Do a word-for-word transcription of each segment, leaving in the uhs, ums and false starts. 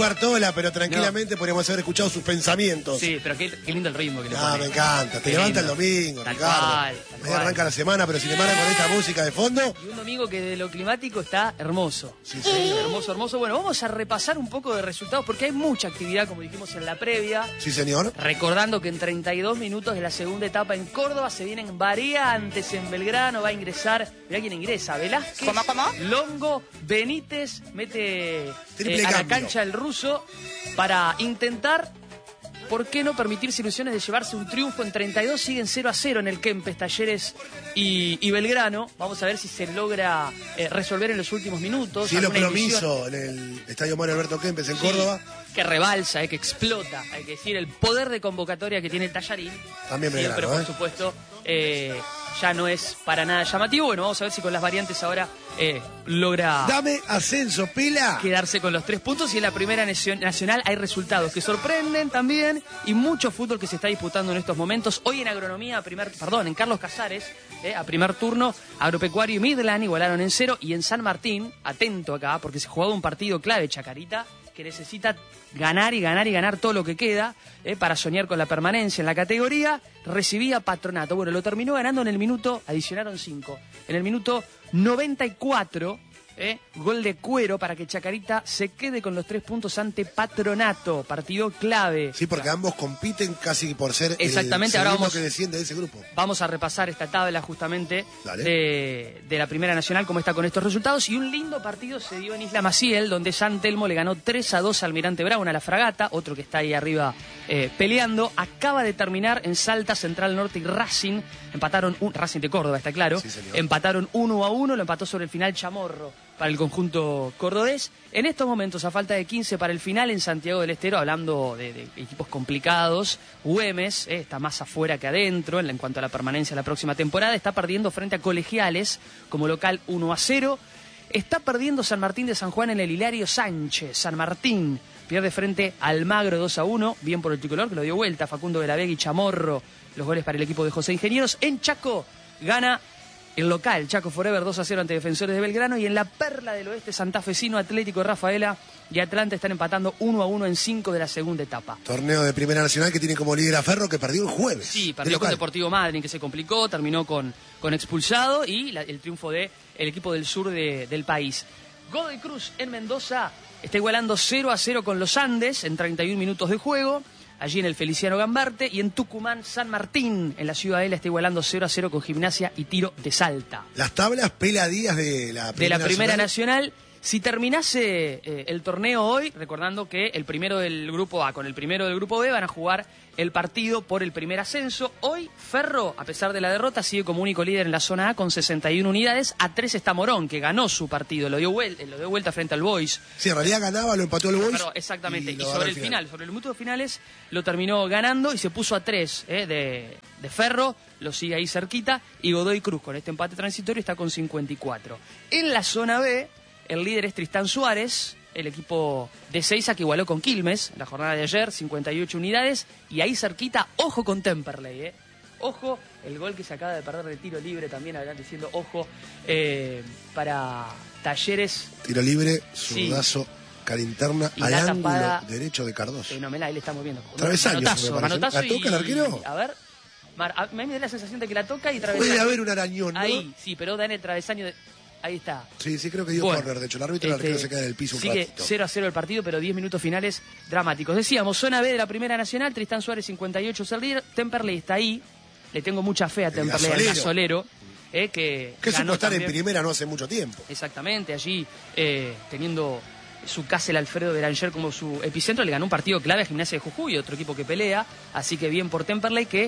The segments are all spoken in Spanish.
Bartola, pero tranquilamente no. podríamos haber escuchado sus pensamientos. Sí, pero qué, qué lindo el ritmo que le Ah, pone. me encanta. Te qué levanta lindo. el domingo, tal Ricardo. Cual, tal Ahí arranca la semana, pero sin embargo con esta música de fondo. Y un domingo que de lo climático está hermoso. Sí, señor. Hermoso, hermoso. Bueno, vamos a repasar un poco de resultados porque hay mucha actividad, como dijimos en la previa. Sí, señor. Recordando que en treinta y dos minutos de la segunda etapa en Córdoba se vienen variantes en Belgrano. Va a ingresar, mirá quién ingresa, Velázquez, ¿Cómo, cómo? Longo, Benítez, mete eh, a la cambio. cancha el ruso para intentar, ¿por qué no permitirse ilusiones de llevarse un triunfo en treinta y dos? Siguen cero a cero en el Kempes, Talleres y, y Belgrano. Vamos a ver si se logra eh, resolver en los últimos minutos. Sí, lo alguna promiso en el Estadio Mario Alberto Kempes en Sí, Córdoba. que rebalsa, eh, que explota, hay que decir, el poder de convocatoria que tiene el Tallarín. También Belgrano, Pero por ¿eh? supuesto eh, ya no es para nada llamativo. Bueno, vamos a ver si con las variantes ahora eh, logra Dame ascenso, pila. quedarse con los tres puntos. Y en la primera nacional hay resultados que sorprenden también y mucho fútbol que se está disputando en estos momentos. Hoy en Agronomía, a primer, perdón, en Carlos Casares, eh, a primer turno, Agropecuario y Midland igualaron en cero. Y en San Martín, atento acá, porque se jugaba un partido clave, Chacarita, que necesita ganar y ganar y ganar todo lo que queda eh, para soñar con la permanencia en la categoría. Recibía Patronato. Bueno, lo terminó ganando en el minuto, adicionaron cinco. En el minuto noventa y cuatro, eh, gol de Cuero para que Chacarita se quede con los tres puntos ante Patronato. Partido clave. Sí, porque ambos compiten casi por ser Exactamente, el ahora segundo vamos- que desciende de ese grupo. Vamos a repasar esta tabla justamente Dale. de, de la Primera Nacional, cómo está con estos resultados. Y un lindo partido se dio en Isla Maciel, donde San Telmo le ganó tres a dos a Almirante Brown, a la Fragata, otro que está ahí arriba eh, peleando. Acaba de terminar en Salta, Central Norte y Racing. Empataron, un, Racing de Córdoba, está claro. Sí, señor. Empataron uno a uno, lo empató sobre el final Chamorro para el conjunto cordobés. En estos momentos, a falta de quince para el final en Santiago del Estero, hablando de, de equipos complicados, Güemes eh, está más afuera que adentro en, en cuanto a la permanencia de la próxima temporada. Está perdiendo frente a Colegiales como local uno a cero. Está perdiendo San Martín de San Juan en el Hilario Sánchez. San Martín pierde frente a Almagro dos a uno. Bien por el tricolor, que lo dio vuelta. Facundo de la Vega y Chamorro. Los goles para el equipo de José Ingenieros. En Chaco gana el local, Chaco Forever dos a cero ante Defensores de Belgrano. Y en la perla del oeste, santafesino, Atlético Rafaela y Atlanta están empatando uno a uno en cinco de la segunda etapa. Torneo de Primera Nacional que tiene como líder a Ferro, que perdió el jueves. Sí, de perdió con local. Deportivo Madryn, que se complicó, terminó con, con expulsado, y la- el triunfo del equipo del sur de- del país. Godoy Cruz en Mendoza está igualando cero a cero con los Andes en treinta y un minutos de juego, allí en el Feliciano Gambarte. Y en Tucumán, San Martín, en la Ciudadela, está igualando cero a cero con Gimnasia y Tiro de Salta. Las tablas peladías de la De Primera la Primera Nacional. Nacional. Si terminase eh, el torneo hoy, recordando que el primero del grupo A con el primero del grupo B van a jugar el partido por el primer ascenso. Hoy Ferro, a pesar de la derrota, sigue como único líder en la zona A con sesenta y una unidades. A tres está Morón, que ganó su partido, lo dio vuelta, lo dio vuelta frente al Boys. Sí, en realidad ganaba, lo empató el Boys. Pero, exactamente, y, lo sobre ganó el final, sobre los minutos finales, lo terminó ganando y se puso a tres eh, de, de Ferro, lo sigue ahí cerquita. Y Godoy Cruz, con este empate transitorio, está con cincuenta y cuatro. En la zona B, el líder es Tristán Suárez, el equipo de Seiza, que igualó con Quilmes la jornada de ayer, cincuenta y ocho unidades. Y ahí cerquita, ojo con Temperley, ¿eh? Ojo, el gol que se acaba de perder de tiro libre también, adelante diciendo ojo, eh, para Talleres. Tiro libre, Sí. zurdazo, cara interna, Y al la ángulo tapada- derecho de Cardoso. Fenomenal, ahí le estamos viendo. Travesaño, Manotazo, me parece. manotazo ¿La toca el y- arquero? A ver, Mar- a mí me da la sensación de que la toca y travesaño. Puede haber un arañón, ¿no? Ahí, sí, pero da en el travesaño. De... Ahí está. Sí, sí, creo que dio Bueno, corner. De hecho, el árbitro y el este, arquero se queda en el piso un sigue ratito. cero a cero el partido, pero diez minutos finales dramáticos. Decíamos, zona B de la Primera Nacional, Tristán Suárez cincuenta y ocho es el líder, Temperley está ahí, le tengo mucha fe a El Temperley, al gasolero. gasolero, eh, que Que ganó supo estar en también. primera no hace mucho tiempo. Exactamente, allí eh, teniendo su casa el Alfredo Beranger como su epicentro, le ganó un partido clave a Gimnasia de Jujuy, otro equipo que pelea, así que bien por Temperley, que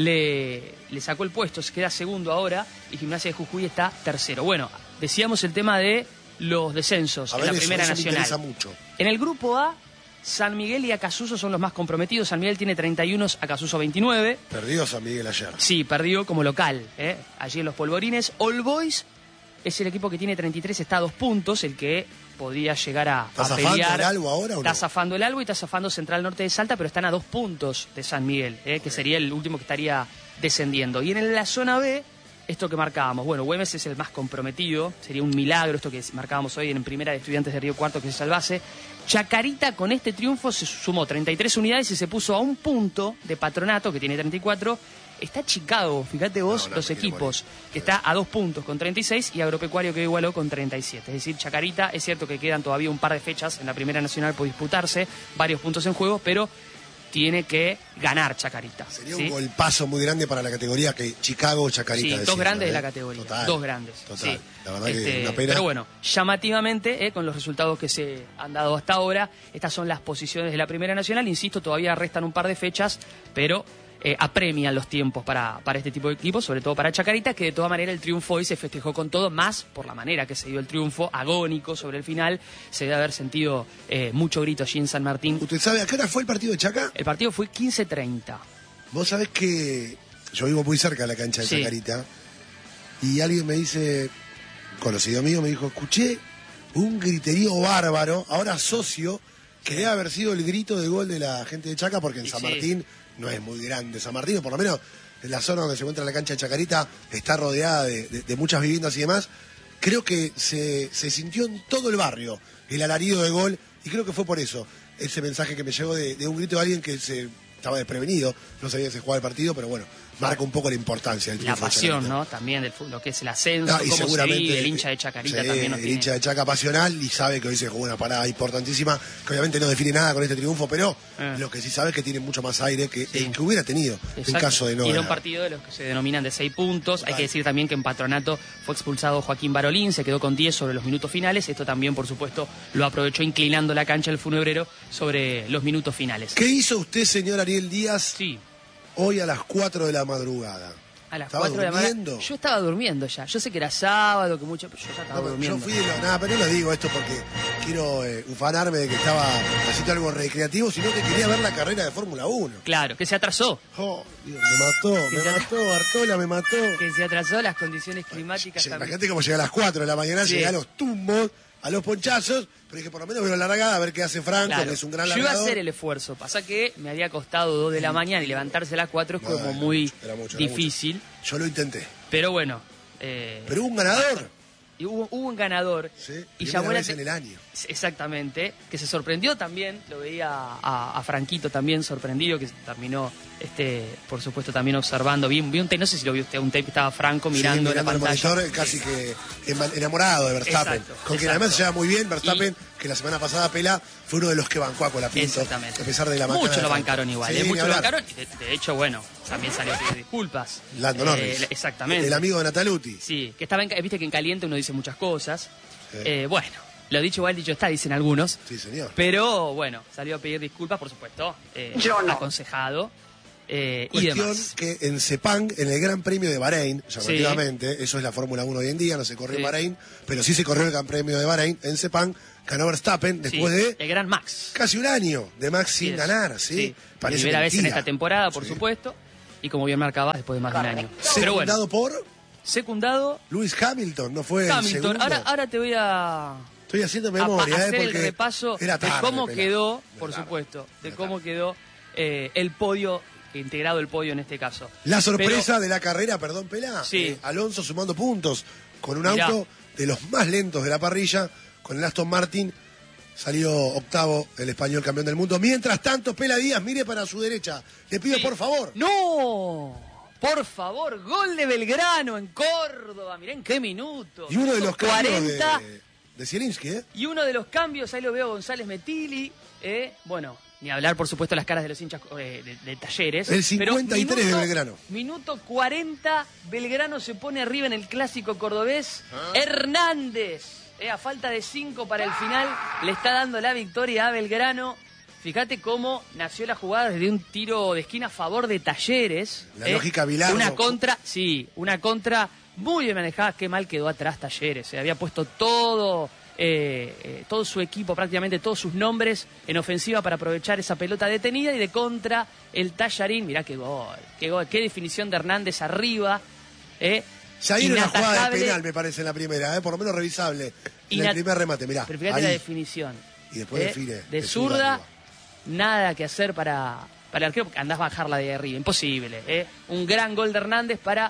le, le sacó el puesto, se queda segundo ahora y Gimnasia de Jujuy está tercero. Bueno, decíamos el tema de los descensos A en ver, la eso, Primera eso me Nacional. interesa mucho. En el grupo A, San Miguel y Acasuso son los más comprometidos. San Miguel tiene treinta y uno, Acasuso veintinueve. Perdió San Miguel ayer. Sí, perdió como local, ¿eh? Allí en los Polvorines. All Boys es el equipo que tiene treinta y tres, está a dos puntos, el que podría llegar a, ¿Está a zafando pelear. el Albo ahora o no? Está zafando el Albo y está zafando Central Norte de Salta, pero están a dos puntos de San Miguel, ¿eh? Que sería el último que estaría descendiendo. Y en la zona B, esto que marcábamos. Bueno, Güemes es el más comprometido. Sería un milagro esto que marcábamos hoy en primera de Estudiantes de Río Cuarto que se salvase. Chacarita con este triunfo se sumó treinta y tres unidades y se puso a un punto de Patronato, que tiene treinta y cuatro. Está Chicago, fíjate vos, no, no, los equipos, que está a dos puntos con treinta y seis y Agropecuario que igualó con treinta y siete. Es decir, Chacarita, es cierto que quedan todavía un par de fechas en la Primera Nacional por disputarse, varios puntos en juego, pero tiene que ganar Chacarita. Sería ¿sí? un golpazo muy grande para la categoría que Chicago o Chacarita. Sí, decir, dos grandes ¿eh? de la categoría. Total, dos grandes. Total. Sí. La verdad este, que una pena. Pero bueno, llamativamente, eh, con los resultados que se han dado hasta ahora, estas son las posiciones de la Primera Nacional. Insisto, todavía restan un par de fechas, pero eh, apremian los tiempos para, para este tipo de equipos, sobre todo para Chacarita, que de todas maneras el triunfo hoy se festejó con todo, más por la manera que se dio el triunfo, agónico sobre el final. Se debe haber sentido eh, mucho grito allí en San Martín. ¿Usted sabe a qué hora fue el partido de Chaca? El partido fue quince treinta. Vos sabés que yo vivo muy cerca de la cancha de Sí. Chacarita y alguien me dice, conocido mío, me dijo, escuché un griterío bárbaro, ahora socio, que debe haber sido el grito de gol de la gente de Chaca, porque en Y San sí. Martín no es muy grande. San Martín, o por lo menos en la zona donde se encuentra la cancha de Chacarita, está rodeada de, de- de muchas viviendas y demás. Creo que se, se sintió en todo el barrio el alarido de gol y creo que fue por eso ese mensaje que me llegó de, de un grito de alguien que se estaba desprevenido, no sabía que se jugaba el partido, pero bueno, marca un poco la importancia del La triunfo de pasión, Chacarita. ¿no? También del fútbol, lo que es el ascenso, Ah, y cómo se seguramente vive, el hincha de Chacarita sí, también nos el tiene... hincha de Chaca pasional y sabe que hoy se jugó una parada importantísima que obviamente no define nada con este triunfo, pero Eh. lo que sí sabe es que tiene mucho más aire que Sí. el que hubiera tenido en Exacto. caso de no y era un ganar. partido de los que se denominan de seis puntos. Total. Hay que decir también que en Patronato fue expulsado Joaquín Barolín, se quedó con diez sobre los minutos finales. Esto también, por supuesto, lo aprovechó inclinando la cancha el funebrero sobre los minutos finales. ¿Qué hizo usted, señor Ariel Díaz, Sí, hoy a las cuatro de la madrugada? a las ¿Estaba cuatro de la mañana. durmiendo? Yo estaba durmiendo ya. Yo sé que era sábado, que mucho, pero yo ya estaba No, durmiendo. yo fui de lo, nada, pero no lo digo esto porque quiero eh, ufanarme de que estaba haciendo algo recreativo, sino que quería ver la carrera de Fórmula uno. Claro, que se atrasó. Oh, Dios, me mató, Que me se- mató, Bartola me mató. Que se atrasó, las condiciones climáticas Che, también. Imagínate cómo llega a las cuatro de la mañana, Sí. llega a los tumbos, a los ponchazos, pero dije, por lo menos veo la largada, a ver qué hace Franco, Claro. que es un gran Yo iba a largador. hacer el esfuerzo. Pasa que me había costado dos de la mañana y levantarse a las cuatro es No, como era muy mucho, era mucho, era difícil. mucho. Yo lo intenté. Pero bueno. eh, Pero hubo un ganador. y hubo, hubo un ganador. Sí, y primera llamó la vez te- en el año. Exactamente. Que se sorprendió también. Lo veía a, a Franquito también sorprendido. Que terminó, este por supuesto, también observando. Vi, un- vi un tape, no sé si lo vio usted, un tape que estaba Franco mirando, Sí, la mirando el pantalla. monitor, casi que ema- enamorado de Verstappen. Exacto, con quien exacto. además se lleva muy bien Verstappen, que la semana pasada Pela fue uno de los que bancó a Colapinto. Exactamente. A pesar de la macana Muchos de lo Franco. bancaron igual, Sí, eh, ni muchos lo hablar. bancaron. De, de hecho, bueno, también salió a pedir disculpas. Lando Eh, Norris. exactamente. El amigo de Nataluti. Sí, que estaba en, viste que en caliente uno dice muchas cosas. Sí. Eh, bueno, lo dicho igual, dicho está, dicen algunos. Sí, señor. Pero bueno, salió a pedir disculpas, por supuesto. Eh, Yo no. Aconsejado. eh, y Cuestión demás. que en Sepang, en el Gran Premio de Bahrein, llamativamente, eso es la Fórmula uno hoy en día, no se corrió Sí. en Bahrein, pero sí se corrió el Gran Premio de Bahrein, en Sepang, ganó Verstappen Sí, después de el gran Max. casi un año de Max sin Sí, ganar, ¿sí? Parece Primera vez en mentira. esta temporada, por Sí. supuesto. Y como bien marcaba, después de más de un año. Pero bueno, Secundado por secundado Lewis Hamilton, no fue el Hamilton. segundo. Ahora, ahora te voy a, Estoy haciendo a memoria, pa- ¿eh? hacer el Porque repaso era de tarde, cómo Pela. quedó, Era por tarde. supuesto, de Era cómo tarde. quedó eh, el podio, integrado el podio en este caso. La sorpresa Pero- de la carrera, perdón, Pela, Sí. eh, Alonso sumando puntos con un Mirá. auto de los más lentos de la parrilla, con el Aston Martin, salió octavo el español campeón del mundo. Mientras tanto, Pela Díaz, mire para su derecha. Le pido, Sí. por favor. ¡No! Por favor, gol de Belgrano en Córdoba. Mirá en qué minuto. Y uno de los cuarenta. cambios de, de Zielinski, ¿eh? Y uno de los cambios, ahí lo veo González Metili. Eh, bueno, ni hablar, por supuesto, las caras de los hinchas eh, de, de Talleres. El cincuenta y tres Pero de minuto- Belgrano. Minuto cuarenta, Belgrano se pone arriba en el clásico cordobés. Hernández, eh, a falta de cinco para el final, le está dando la victoria a Belgrano. Fíjate cómo nació la jugada desde un tiro de esquina a favor de Talleres. La lógica Bilardo. Una contra, sí, una contra muy bien manejada. Qué mal quedó atrás Talleres. Se había puesto todo, eh, eh, todo su equipo, prácticamente todos sus nombres en ofensiva para aprovechar esa pelota detenida y de contra el Tallarín. Mirá qué gol, qué gol, qué definición de Hernández arriba. Eh, Ya hay una jugada de inatajable. penal, me parece, en la primera, ¿eh? Por lo menos revisable. En Ina- el primer remate, mirá. Pero fíjate ahí. la definición. Y después Eh, define. De zurda, nada que hacer para, para el arquero, porque andás a bajarla de arriba, imposible. ¿eh? Un gran gol de Hernández para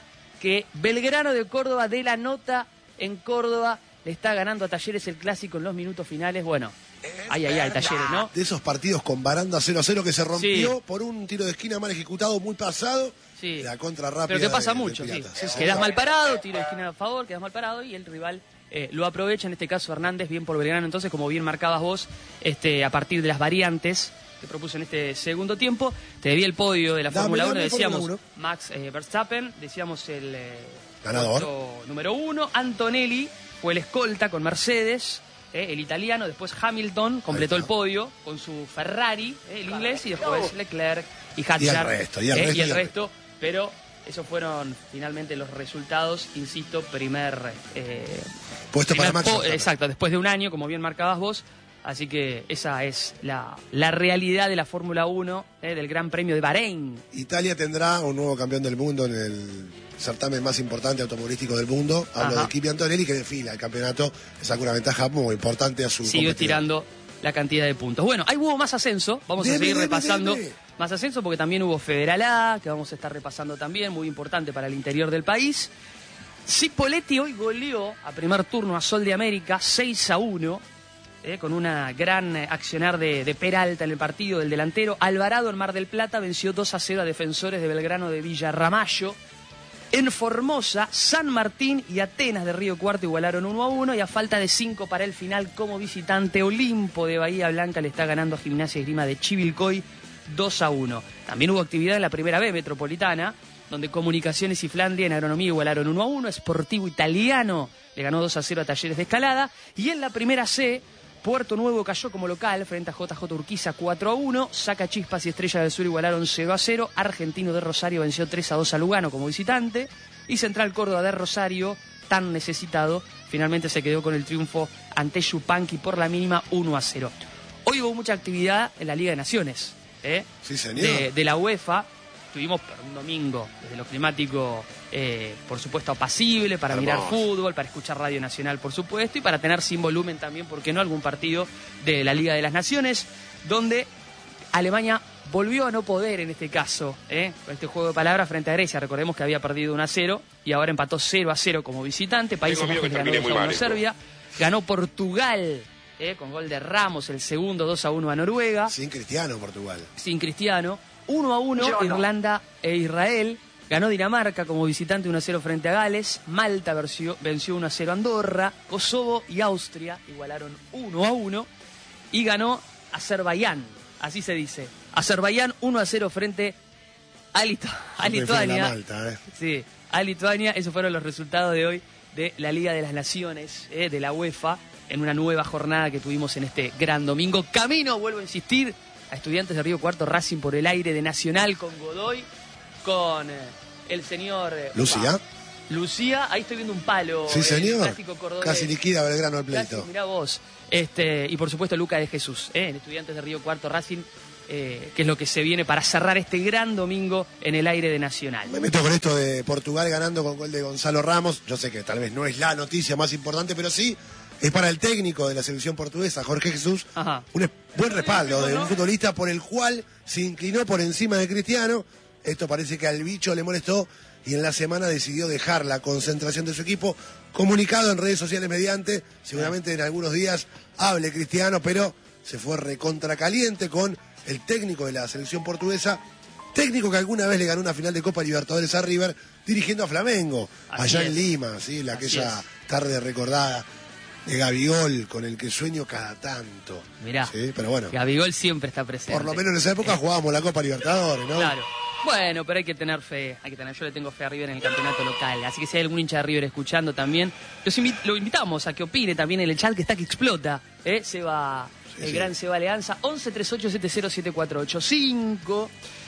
que Belgrano de Córdoba de la nota en Córdoba le está ganando a Talleres el clásico en los minutos finales. Bueno, ay, ay, ay, Talleres, ¿no? De esos partidos con baranda cero a cero que se rompió Sí. por un tiro de esquina mal ejecutado, muy pasado. Sí. La contra rápida. Pero que pasa de- de mucho, sí. Piratas. Sí, sí. Quedás mal parado, tiro de esquina a favor, quedás mal parado y el rival eh, lo aprovecha. En este caso Hernández, bien por Belgrano. Entonces, como bien marcabas vos, este, a partir de las variantes que propuso en este segundo tiempo, te debía el podio de la Dame, Fórmula uno. dame, Decíamos Fórmula Max eh, Verstappen, decíamos el eh, Ganador. puesto número uno. Antonelli fue el escolta con Mercedes. Eh, el italiano, después Hamilton completó Ahí el está. podio con su Ferrari, eh, el inglés, y después Leclerc y Y Hadjar, el resto, y el eh, resto, y el y el resto, pero esos fueron finalmente los resultados, insisto, primer, eh, Puesto primer para Max po- Verstappen. exacto, después de un año, como bien marcabas vos, así que esa es la, la realidad de la Fórmula uno, eh, del Gran Premio de Bahrein. Italia tendrá un nuevo campeón del mundo en el certamen más importante automovilístico del mundo. Hablo Ajá. de Kimi Antonelli, que desfila el campeonato, que saca una ventaja muy importante a su Sigue competidor. tirando la cantidad de puntos. Bueno, ahí hubo más ascenso, vamos a Deme, seguir deme, repasando deme. más ascenso porque también hubo Federal A, que vamos a estar repasando también, muy importante para el interior del país. Cipolletti hoy goleó a primer turno a Sol de América seis a uno, eh, con una gran eh, accionar de, de Peralta en el partido del delantero. Alvarado en Mar del Plata venció dos a cero a Defensores de Belgrano de Villarramayo. En Formosa, San Martín y Atenas de Río Cuarto igualaron uno a uno y a falta de cinco para el final como visitante, Olimpo de Bahía Blanca le está ganando a Gimnasia y Esgrima de Chivilcoy dos a uno. También hubo actividad en la primera B metropolitana, donde Comunicaciones y Flandria en Agronomía igualaron uno a uno, Sportivo Italiano le ganó dos a cero a Talleres de Escalada, y en la primera C, Puerto Nuevo cayó como local frente a J J Urquiza cuatro a uno, Sacachispas y Estrella del Sur igualaron cero a cero, Argentino de Rosario venció tres a dos a Lugano como visitante, y Central Córdoba de Rosario, tan necesitado, finalmente se quedó con el triunfo ante Yupanqui por la mínima uno a cero. Hoy hubo mucha actividad en la Liga de Naciones, ¿eh? Sí, señor. de, de la UEFA. Tuvimos por un domingo, desde lo climático, eh, por supuesto, apacible, para Hermoso. mirar fútbol, para escuchar Radio Nacional, por supuesto, y para tener sin volumen también, ¿por qué no?, algún partido de la Liga de las Naciones, donde Alemania volvió a no poder en este caso, ¿eh? con este juego de palabras frente a Grecia. Recordemos que había perdido uno a cero y ahora empató cero a cero como visitante. Países Tengo miedo Bajos que ganó termine dos a muy uno a mal esto. Serbia. Ganó Portugal, ¿eh? con gol de Ramos, el segundo, dos a uno a Noruega. Sin Cristiano, Portugal. Sin Cristiano. uno a uno Irlanda e Israel. Ganó Dinamarca como visitante uno a cero frente a Gales. Malta venció, venció uno a cero a Andorra. Kosovo y Austria igualaron uno a uno. Y ganó Azerbaiyán, así se dice. Azerbaiyán uno a cero frente a, Lito- a Siempre fue la Lituania. Malta, ¿eh? Sí, a Lituania. Esos fueron los resultados de hoy de la Liga de las Naciones, eh, de la UEFA, en una nueva jornada que tuvimos en este gran domingo. Camino, vuelvo a insistir, a Estudiantes de Río Cuarto, Racing por el aire de Nacional con Godoy, con eh, el señor... eh, Lucía. Lucía, ahí estoy viendo un palo. Sí, el señor. clásico cordobés. Casi liquida Belgrano el Casi, pleito. mirá vos. Este, y por supuesto Luca de Jesús, ¿eh? en Estudiantes de Río Cuarto Racing, eh, que es lo que se viene para cerrar este gran domingo en el aire de Nacional. Me meto con esto de Portugal ganando con gol de Gonzalo Ramos. Yo sé que tal vez no es la noticia más importante, pero sí es para el técnico de la selección portuguesa, Jorge Jesús, Ajá. un es- buen respaldo de un futbolista por el cual se inclinó por encima de Cristiano. Esto parece que al bicho le molestó y en la semana decidió dejar la concentración de su equipo. Comunicado en redes sociales mediante, seguramente en algunos días hable Cristiano, pero se fue recontra caliente con el técnico de la selección portuguesa, técnico que alguna vez le ganó una final de Copa Libertadores a River, dirigiendo a Flamengo, Así allá es. en Lima, ¿sí? La Así aquella es. tarde recordada de Gabigol, con el que sueño cada tanto. Mirá, Sí, pero bueno, Gabigol siempre está presente. por lo menos en esa época jugábamos la Copa Libertadores, ¿no? Claro. Bueno, pero hay que tener fe, hay que tener, yo le tengo fe a River en el campeonato local, así que si hay algún hincha de River escuchando también, los invi- lo invitamos a que opine también en el chat que está que explota, ¿eh? Seba, Sí, el sí. gran Seba Leanza, once treinta y ocho setenta siete cuatro ocho cinco.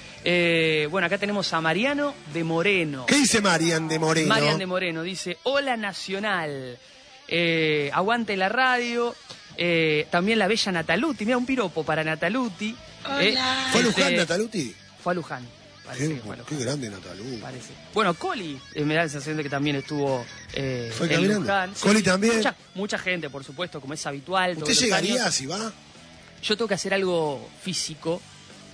Eh, bueno, acá tenemos a Mariano de Moreno. ¿Qué dice Marian de Moreno? Marian de Moreno dice, hola Nacional, eh, aguante la radio, eh, también la bella Nataluti, mira un piropo para Nataluti. Hola. ¿Fue a Este, Luján, Nataluti? Fue a Luján, parece Qué, que fue a qué Luján. grande Nataluti. Parece. Bueno, Coli, eh, me da la sensación de que también estuvo eh, ¿Fue en caminando? Luján. Coli también. Mucha, mucha gente, por supuesto, como es habitual. todos ¿Usted los llegaría años. si va? Yo tengo que hacer algo físico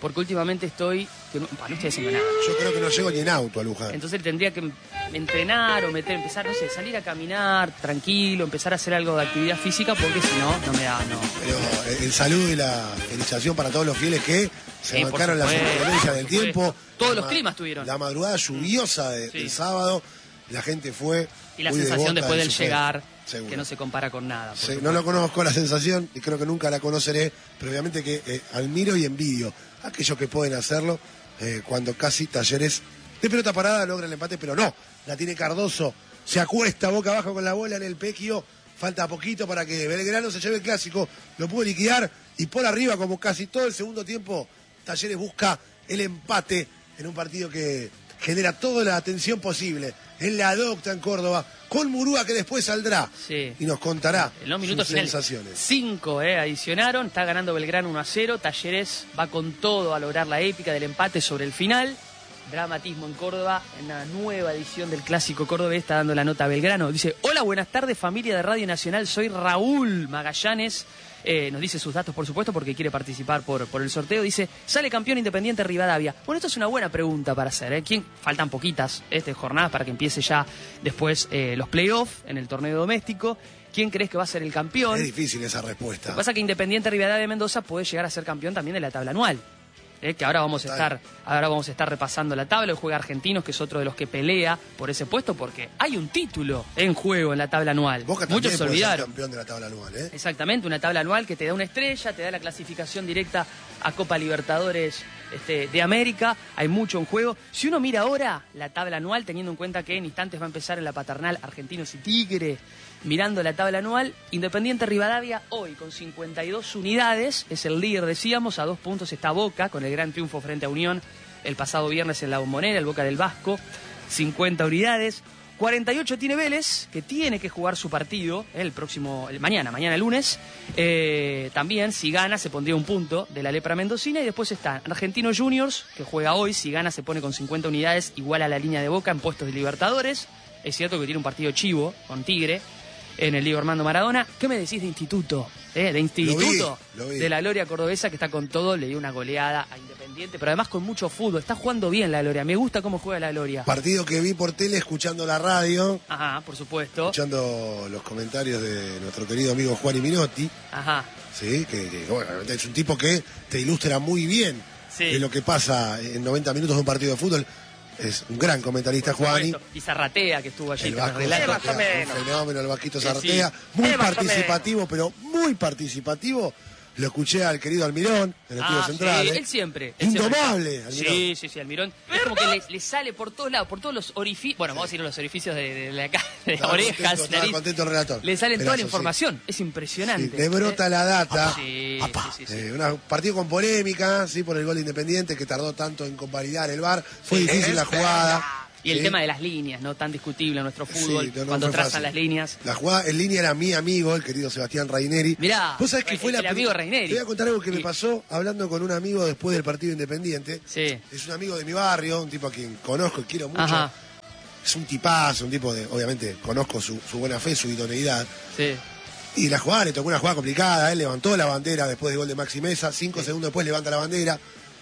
porque últimamente estoy, que no, bah, no estoy haciendo nada. Yo creo que no llego ni en auto a Luján. Entonces tendría que entrenar o meter, empezar, no sé, salir a caminar tranquilo, empezar a hacer algo de actividad física, porque si no, no me da, no. Pero el saludo y la felicitación para todos los fieles que se Sí, marcaron las supuesto, inclemencias del tiempo. Todos La los ma- climas tuvieron. La madrugada lluviosa de- Sí. del sábado, la gente fue. Y la muy sensación devota después de del su fe. llegar, Seguro. que no se compara con nada. por Sí, supuesto. no lo conozco la sensación y creo que nunca la conoceré, pero obviamente que eh, admiro y envidio a aquellos que pueden hacerlo eh, cuando casi Talleres de pelota parada logra el empate, pero no, la tiene Cardoso, se acuesta boca abajo con la bola en el pequio, falta poquito para que Belgrano se lleve el clásico, lo pudo liquidar y por arriba, como casi todo el segundo tiempo, Talleres busca el empate en un partido que genera toda la atención posible. Él la adopta en Córdoba, con Murúa que después saldrá Sí. y nos contará En los minutos sus finales, sensaciones. cinco eh, adicionaron, está ganando Belgrano uno a cero, Talleres va con todo a lograr la épica del empate sobre el final, dramatismo en Córdoba, en una nueva edición del Clásico Cordobés, está dando la nota a Belgrano, dice, hola, buenas tardes familia de Radio Nacional, soy Raúl Magallanes, eh, nos dice sus datos por supuesto porque quiere participar por, por el sorteo, dice, sale campeón Independiente Rivadavia. Bueno, esto es una buena pregunta para hacer, ¿eh? ¿Quién? Faltan poquitas este, jornadas para que empiece ya después eh, los playoffs en el torneo doméstico. ¿Quién crees que va a ser el campeón? Es difícil esa respuesta. Lo que pasa es que Independiente Rivadavia de Mendoza puede llegar a ser campeón también de la tabla anual. ¿eh? Que ahora vamos a estar, ahora vamos a estar repasando la tabla. Hoy juega Argentinos, que es otro de los que pelea por ese puesto, porque hay un título en juego en la tabla anual. Boca también Muchos se puede ser olvidaron. campeón de la tabla anual, ¿eh? Exactamente, una tabla anual que te da una estrella, te da la clasificación directa a Copa Libertadores este, de América, hay mucho en juego. Si uno mira ahora la tabla anual, teniendo en cuenta que en instantes va a empezar en la paternal Argentinos y Tigre, mirando la tabla anual, Independiente Rivadavia hoy con cincuenta y dos unidades, es el líder, decíamos, a dos puntos está Boca, con el gran triunfo frente a Unión el pasado viernes en la Bombonera, el Boca del Vasco, cincuenta unidades. cuarenta y ocho tiene Vélez, que tiene que jugar su partido el próximo, el mañana, mañana lunes. Eh, también, si gana, se pondría un punto de la lepra mendocina. Y después están Argentinos Juniors, que juega hoy. Si gana, se pone con cincuenta unidades, igual a la línea de Boca en puestos de Libertadores. Es cierto que tiene un partido chivo con Tigre en el Diego Armando Maradona. ¿Qué me decís de Instituto? ¿Eh? De Instituto, Lo vi, lo vi. de la Gloria Cordobesa, que está con todo. Le dio una goleada a Independiente, pero además con mucho fútbol. Está jugando bien la Gloria. Me gusta cómo juega la Gloria. Partido que vi por tele escuchando la radio, Ajá, por supuesto. escuchando los comentarios de nuestro querido amigo Juan Minotti, Ajá. ¿sí? que, que, bueno, es un tipo que te ilustra muy bien Sí. de lo que pasa en noventa minutos de un partido de fútbol. Es un gran comentarista, Juani. Y Zarratea, que estuvo allí El con el Vasco relato. Zarratea, un fenómeno, el Vasquito Sí, Zarratea. sí. Muy Eh, más o participativo, pero muy participativo. Lo escuché al querido Almirón, en el estudio Ah, central. sí, ¿eh? él siempre. él Indomable, siempre. Almirón. Sí, sí, sí, Almirón. Es como que le, le sale por todos lados, por todos los orificios. Bueno, vamos a decir los orificios de, de, de acá, de Estaba orejas, contento, estaba nariz. contento el relator. Le salen Pero toda la eso sí. información. Es impresionante. Sí, le brota Eh, la data. Sí, Apá. sí, sí, sí. Eh, un partido con polémica, sí, por el gol de Independiente que tardó tanto en convalidar el V A R. Fue Sí. difícil la jugada. Y el Sí. tema de las líneas, ¿no? Tan discutible en nuestro fútbol, Sí, no, no cuando fue trazan fácil. las líneas. La jugada en línea era mi amigo, el querido Sebastián Raineri. Mirá, ¿Vos sabés que el- fue la el amigo Raineri. Te voy a contar algo que me Y- pasó hablando con un amigo después del partido Independiente. Sí. Es un amigo de mi barrio, un tipo a quien conozco y quiero mucho. Ajá. Es un tipazo, un tipo de, obviamente, conozco su, su buena fe, su idoneidad. Sí. Y la jugada, le tocó una jugada complicada, él levantó la bandera después del gol de Maxi Mesa, cinco Sí. segundos después levanta la bandera.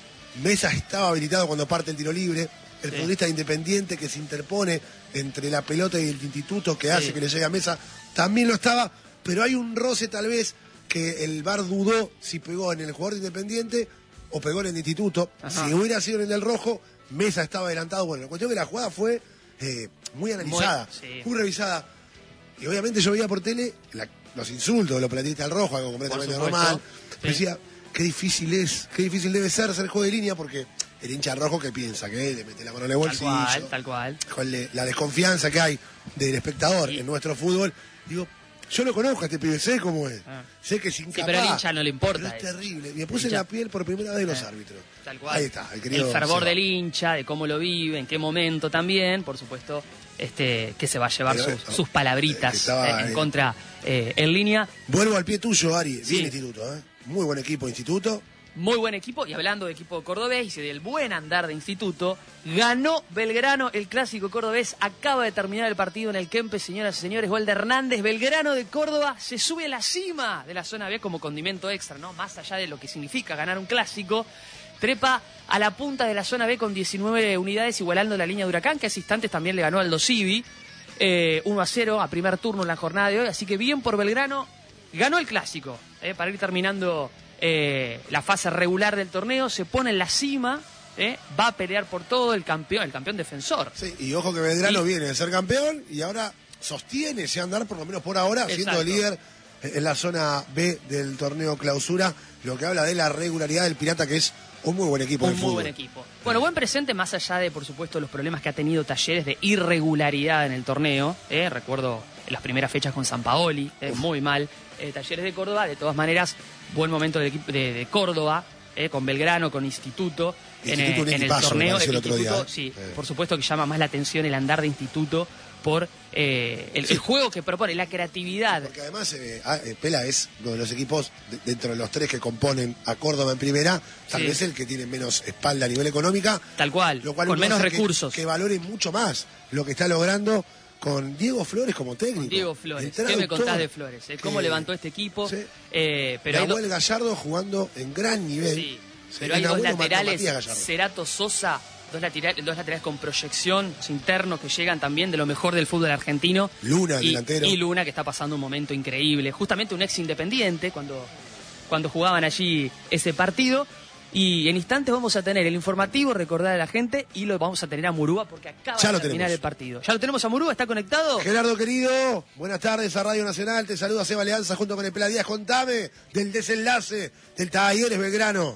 Mesa estaba habilitado cuando parte el tiro libre. El Sí. futbolista Independiente que se interpone entre la pelota y el instituto que hace Sí. que le llegue a Mesa, también lo estaba, pero hay un roce tal vez que el V A R dudó si pegó en el jugador de Independiente o pegó en el instituto. Ajá. Si hubiera sido en el del rojo, Mesa estaba adelantado. Bueno, la cuestión es que la jugada fue eh, muy analizada, Muy- sí. muy revisada. Y obviamente yo veía por tele la- los insultos de los platistas del rojo, algo completamente Por supuesto. normal. Sí. Decía, qué difícil es, qué difícil debe ser ser juego de línea, porque el hincha rojo que piensa que le mete la mano en el Tal bolsillo, cual, tal cual. con le- la desconfianza que hay del espectador Y- en nuestro fútbol. Digo, yo lo conozco a este pibe, sé cómo es. Ah. Sé que es incapaz. pero al hincha no le importa pero es eso. terrible. Y me puse El en hincha- la piel por primera vez de los Ah. árbitros. Tal cual. Ahí está, el querido El fervor Seba. del hincha, de cómo lo vive, en qué momento también, por supuesto, este que se va a llevar Pero, sus, eh, sus palabritas que estaba eh, en en- contra eh, en línea. Vuelvo al pie tuyo, Ari. Sí. Bien instituto, ¿eh? Muy buen equipo instituto. Muy buen equipo, y hablando de equipo cordobés y del buen andar de Instituto, ganó Belgrano el clásico cordobés, acaba de terminar el partido en el Kempes, señoras y señores, gol de Hernández, Belgrano de Córdoba se sube a la cima de la zona B como condimento extra, ¿no? Más allá de lo que significa ganar un clásico, trepa a la punta de la zona B con diecinueve unidades, igualando la línea de Huracán, que hace instantes también le ganó al Aldo Civi, eh, uno a cero a primer turno en la jornada de hoy, así que bien por Belgrano, ganó el clásico, eh, para ir terminando eh, la fase regular del torneo, se pone en la cima, eh, va a pelear por todo el campeón, el campeón defensor. Sí, y ojo que Belgrano y... viene de ser campeón y ahora sostiene ese andar, por lo menos por ahora, Exacto. siendo líder en la zona B del torneo clausura, lo que habla de la regularidad del Pirata, que es un muy buen equipo. Un de muy fútbol. buen equipo. Bueno, buen presente, más allá de, por supuesto, los problemas que ha tenido Talleres de irregularidad en el torneo. Eh, recuerdo las primeras fechas con Sampaoli, eh, muy mal. Eh, Talleres de Córdoba, de todas maneras, buen momento del equipo de, de Córdoba, eh, con Belgrano, con Instituto, Instituto, en, en el torneo. El el otro Instituto, día, ¿eh? sí, eh. por supuesto que llama más la atención el andar de Instituto por eh, el, sí. el juego que propone, la creatividad. Porque además eh, eh, Pela es uno de los equipos, de, dentro de los tres que componen a Córdoba en primera, tal sí. vez el que tiene menos espalda a nivel económica. Tal cual, lo cual con menos recursos. Que, que valore mucho más lo que está logrando con Diego Flores como técnico. Con Diego Flores, ¿qué me contás de Flores? Eh? ¿Cómo que, levantó este equipo? Sí. Eh, pero Nahuel do... Gallardo jugando en gran nivel. Sí, pero hay dos laterales, Cerato Sosa, dos laterales, dos laterales con proyección internos que llegan también de lo mejor del fútbol argentino. Luna, el y, delantero. Y Luna, que está pasando un momento increíble. Justamente un ex Independiente, cuando, cuando jugaban allí ese partido. Y en instantes vamos a tener el informativo, recordar a la gente, y lo vamos a tener a Murúa porque acaba ya de terminar tenemos. el partido. ¿Ya lo tenemos a Murúa? ¿Está conectado? Gerardo, querido, buenas tardes a Radio Nacional. Te saluda Seba Leanza junto con el Pela Díaz. Contame del desenlace del Talleres Belgrano.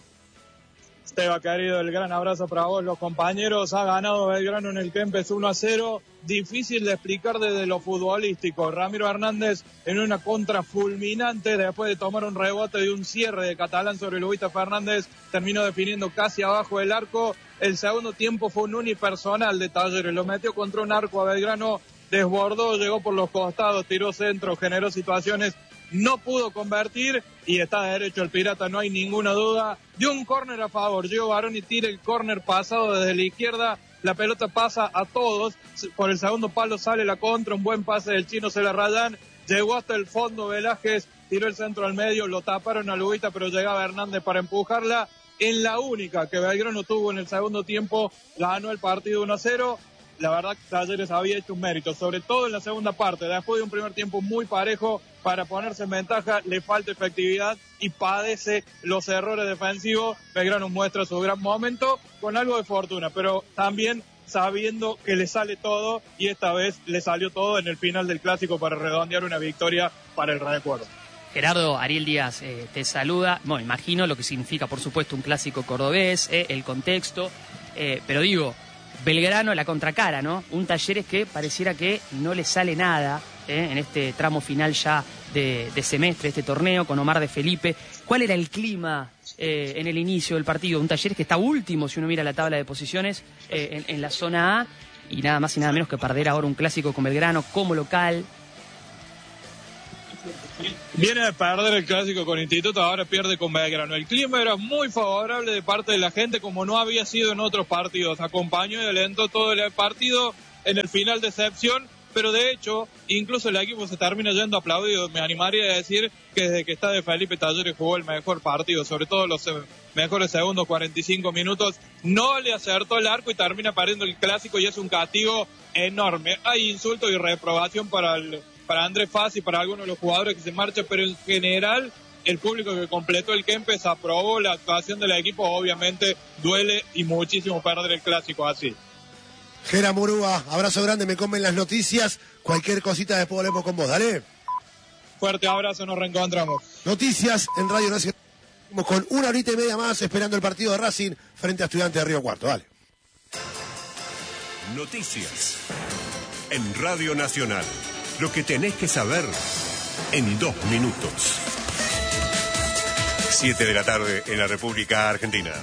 Seba, querido, el gran abrazo para vos, los compañeros. Ha ganado Belgrano en el Kempes uno a cero. Difícil de explicar desde lo futbolístico. Ramiro Hernández en una contra fulminante después de tomar un rebote de un cierre de Catalán sobre Lubita Fernández. Terminó definiendo casi abajo del arco. El segundo tiempo fue un unipersonal de Talleres. Lo metió contra un arco a Belgrano, desbordó, llegó por los costados, tiró centro, generó situaciones. No pudo convertir y está derecho el Pirata, no hay ninguna duda. Dio un córner a favor, Gio Baroni tira el córner pasado desde la izquierda, la pelota pasa a todos, por el segundo palo sale la contra, un buen pase del chino, se la rayan, llegó hasta el fondo Velázquez, tiró el centro al medio, lo taparon a Lubita, pero llegaba Hernández para empujarla. En la única que Belgrano tuvo en el segundo tiempo, ganó el partido uno a cero. La verdad que Talleres había hecho un mérito, sobre todo en la segunda parte, después de un primer tiempo muy parejo para ponerse en ventaja, le falta efectividad y padece los errores defensivos. Belgrano muestra su gran momento con algo de fortuna, pero también sabiendo que le sale todo y esta vez le salió todo en el final del clásico para redondear una victoria para el recuerdo. Gerardo, Ariel Díaz eh, te saluda. Bueno, imagino lo que significa, por supuesto, un clásico cordobés, eh, el contexto, eh, pero digo, Belgrano la contracara, ¿no? Un Talleres que pareciera que no le sale nada ¿eh? en este tramo final ya de, de semestre, este torneo, con Omar de Felipe. ¿Cuál era el clima eh, en el inicio del partido? Un Talleres que está último, si uno mira la tabla de posiciones, eh, en, en la zona A, y nada más y nada menos que perder ahora un clásico con Belgrano como local. Viene de perder el clásico con Instituto, ahora pierde con Belgrano. El clima era muy favorable de parte de la gente, como no había sido en otros partidos. Acompañó y alentó todo el partido, en el final decepción, pero de hecho, incluso el equipo se termina yendo aplaudido. Me animaría a decir que desde que está de Felipe Talleres jugó el mejor partido, sobre todo los mejores segundos, cuarenta y cinco minutos. No le acertó el arco y termina perdiendo el clásico y es un castigo enorme. Hay insulto y reprobación para el... para Andrés Fassi, para algunos de los jugadores que se marchan, pero en general el público que completó el Kempes aprobó la actuación del equipo. Obviamente duele y muchísimo perder el clásico así. Gera Murúa, abrazo grande, me comen las noticias, cualquier cosita después volvemos con vos, dale. Fuerte abrazo, nos reencontramos. Noticias en Radio Nacional, con una horita y media más esperando el partido de Racing frente a Estudiantes de Río Cuarto, dale. Noticias en Radio Nacional. Lo que tenés que saber en dos minutos. Siete de la tarde en la República Argentina.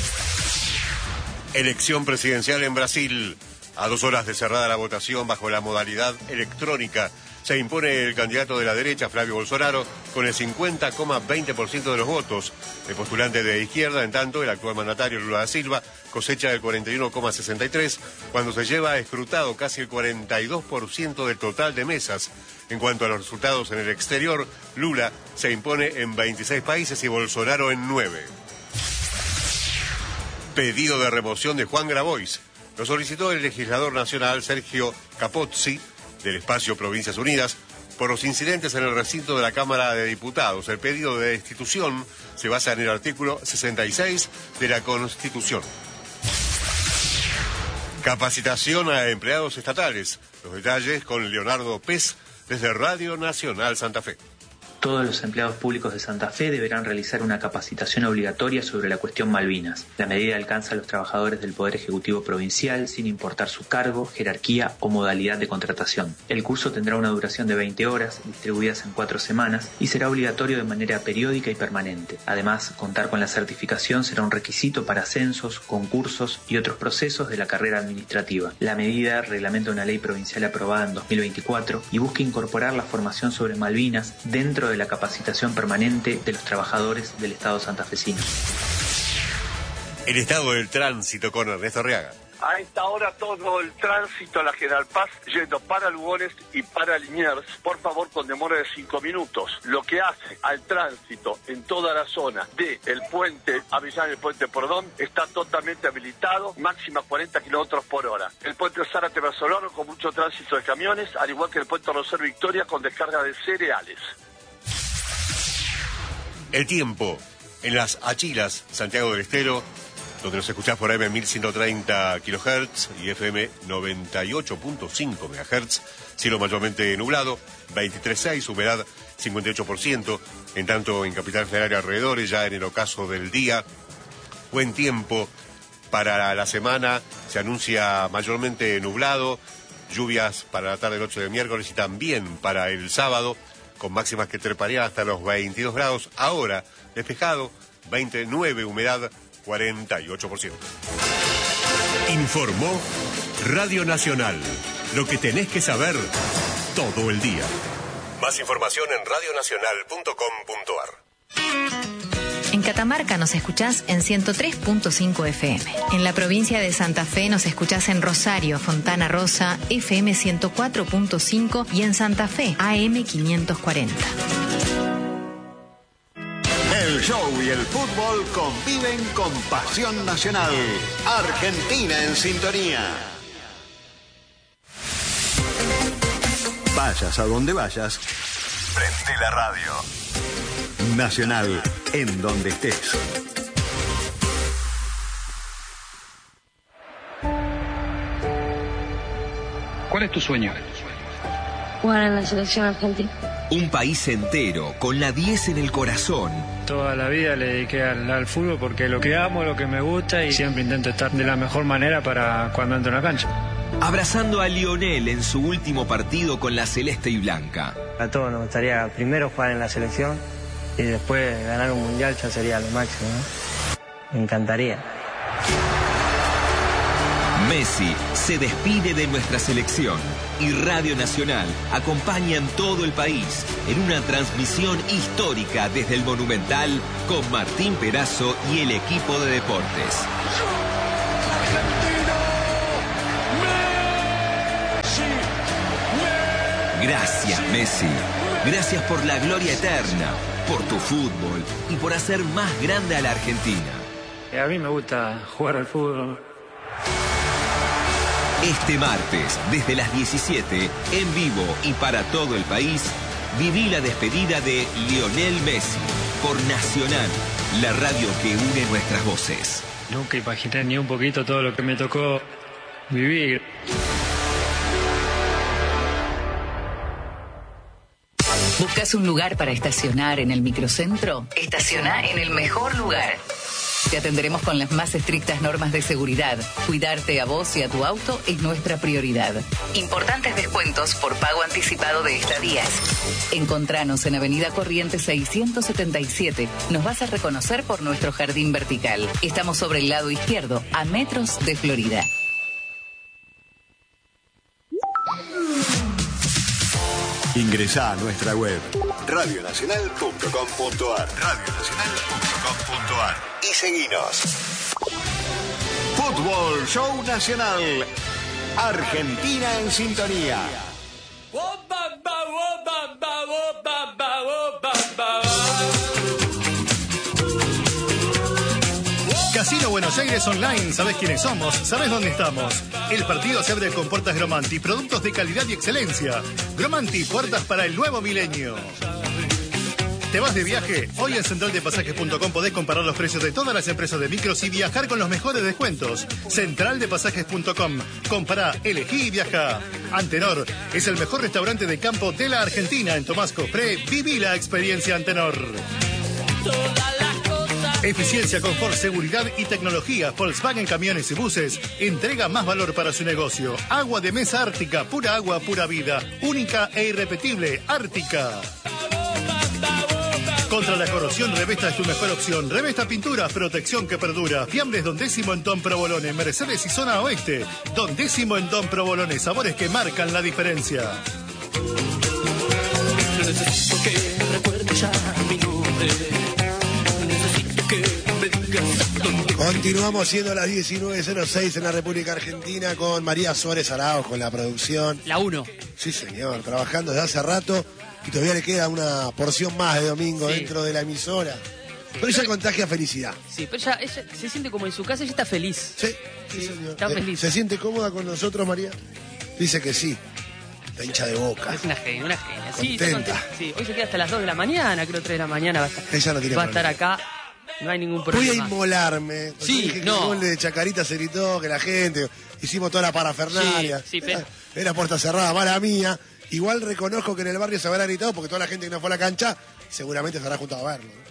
Elección presidencial en Brasil. A dos horas de cerrada la votación bajo la modalidad electrónica, se impone el candidato de la derecha, Flavio Bolsonaro, con el cincuenta coma veinte por ciento de los votos. El postulante de izquierda, en tanto, el actual mandatario Lula da Silva, cosecha el cuarenta y uno coma sesenta y tres, cuando se lleva escrutado casi el cuarenta y dos por ciento del total de mesas. En cuanto a los resultados en el exterior, Lula se impone en veintiséis países y Bolsonaro en nueve. Pedido de remoción de Juan Grabois. Lo solicitó el legislador nacional Sergio Capozzi, del espacio Provincias Unidas, por los incidentes en el recinto de la Cámara de Diputados. El pedido de destitución se basa en el artículo sesenta y seis de la Constitución. Capacitación a empleados estatales. Los detalles con Leonardo Pez desde Radio Nacional Santa Fe. Todos los empleados públicos de Santa Fe deberán realizar una capacitación obligatoria sobre la cuestión Malvinas. La medida alcanza a los trabajadores del Poder Ejecutivo Provincial sin importar su cargo, jerarquía o modalidad de contratación. El curso tendrá una duración de veinte horas, distribuidas en cuatro semanas, y será obligatorio de manera periódica y permanente. Además, contar con la certificación será un requisito para ascensos, concursos y otros procesos de la carrera administrativa. La medida reglamenta una ley provincial aprobada en dos mil veinticuatro y busca incorporar la formación sobre Malvinas dentro de de la capacitación permanente de los trabajadores del Estado santafesino. El estado del tránsito con Ernesto Arriaga. A esta hora todo el tránsito a la General Paz yendo para Lugones y para Liniers, por favor con demora de cinco minutos. Lo que hace al tránsito en toda la zona de el puente Avellán, el puente Pordón, está totalmente habilitado, máxima cuarenta kilómetros por hora. El puente Zárate Versolano con mucho tránsito de camiones, al igual que el puente Rosario Victoria con descarga de cereales. El tiempo en las Achilas, Santiago del Estero, donde nos escuchás por A M mil ciento treinta kilohertz y F M noventa y ocho punto cinco megahertz, cielo mayormente nublado, veintitrés punto seis, humedad cincuenta y ocho por ciento, en tanto en Capital Federal y alrededores, ya en el ocaso del día, buen tiempo para la semana, se anuncia mayormente nublado, lluvias para la tarde del ocho de miércoles y también para el sábado, con máximas que treparían hasta los veintidós grados, ahora despejado, veintinueve, humedad cuarenta y ocho por ciento. Informó Radio Nacional, lo que tenés que saber todo el día. Más información en radio nacional punto com punto a r. En Catamarca nos escuchás en ciento tres punto cinco F M. En la provincia de Santa Fe nos escuchás en Rosario, Fontana Rosa, F M ciento cuatro punto cinco y en Santa Fe, A M quinientos cuarenta. El show y el fútbol conviven con pasión nacional. Argentina en sintonía. Vayas a donde vayas, prende la radio. Nacional, en donde estés. ¿Cuál es tu sueño? Jugar en la selección argentina. Un país entero, con la diez en el corazón. Toda la vida le dediqué al, al fútbol porque lo que amo, lo que me gusta, y siempre intento estar de la mejor manera para cuando entro en la cancha. Abrazando a Lionel en su último partido con la celeste y blanca. A todos nos gustaría primero jugar en la selección y después ganar un mundial, ya sería lo máximo, ¿no? Me encantaría. Messi se despide de nuestra selección y Radio Nacional acompaña en todo el país en una transmisión histórica desde el Monumental con Martín Perazo y el equipo de deportes. Gracias, Messi. Gracias por la gloria eterna, por tu fútbol y por hacer más grande a la Argentina. A mí me gusta jugar al fútbol. Este martes, desde las diecisiete, en vivo y para todo el país, viví la despedida de Lionel Messi por Nacional, la radio que une nuestras voces. Nunca imaginé ni un poquito todo lo que me tocó vivir. ¿Buscas un lugar para estacionar en el microcentro? Estaciona en el mejor lugar. Te atenderemos con las más estrictas normas de seguridad. Cuidarte a vos y a tu auto es nuestra prioridad. Importantes descuentos por pago anticipado de estadías. Encontranos en Avenida Corrientes seiscientos setenta y siete. Nos vas a reconocer por nuestro jardín vertical. Estamos sobre el lado izquierdo, a metros de Florida. Ingresá a nuestra web radio nacional punto com punto a r radio nacional punto com punto a r y seguinos. Fútbol Show Nacional. Argentina en sintonía. Casino Vino Buenos Aires Online, ¿sabés quiénes somos? ¿Sabés dónde estamos? El partido se abre con puertas Gromanti, productos de calidad y excelencia. Gromanti, puertas para el nuevo milenio. ¿Te vas de viaje? Hoy en central de pasajes punto com podés comparar los precios de todas las empresas de micros y viajar con los mejores descuentos. central de pasajes punto com. Compará, elegí y viaja. Antenor es el mejor restaurante de campo de la Argentina. En Tomás Cofré, viví la experiencia Antenor. Eficiencia, confort, seguridad y tecnología. Volkswagen Camiones y Buses entrega más valor para su negocio. Agua de mesa Ártica, pura agua, pura vida. Única e irrepetible, Ártica. Contra la corrosión, Revesta es tu mejor opción. Revesta Pinturas, protección que perdura. Fiambles Don Décimo en Don Provolone, Mercedes y Zona Oeste. Don Décimo en Don Provolone, sabores que marcan la diferencia. Necesito que recuerdes ya mi nombre. Necesito que me digas dónde. Continuamos siendo las diecinueve cero seis en la República Argentina con María Suárez Arauz con la producción. La uno. Sí, señor, trabajando desde hace rato. Y todavía le queda una porción más de domingo sí. dentro de la emisora. Pero ella contagia felicidad. Sí, pero ella, ella se siente como en su casa, ella está feliz. Sí, sí, sí señor. Está eh, feliz. ¿Se siente cómoda con nosotros, María? Dice que sí. Está hincha de boca. Es una genia, una genia. Contenta. Sí, está contenta. Sí, hoy se queda hasta las dos de la mañana, creo tres de la mañana va a estar. Ella no tiene va a problema. estar acá. No hay ningún problema. Voy a inmolarme. Sí, dije no. Que el gol de Chacarita se gritó, que la gente... Hicimos toda la parafernalia. Sí, sí, pero... era, era puerta cerrada, mala mía. Igual reconozco que en el barrio se habrá gritado porque toda la gente que no fue a la cancha seguramente se habrá juntado a verlo, ¿no?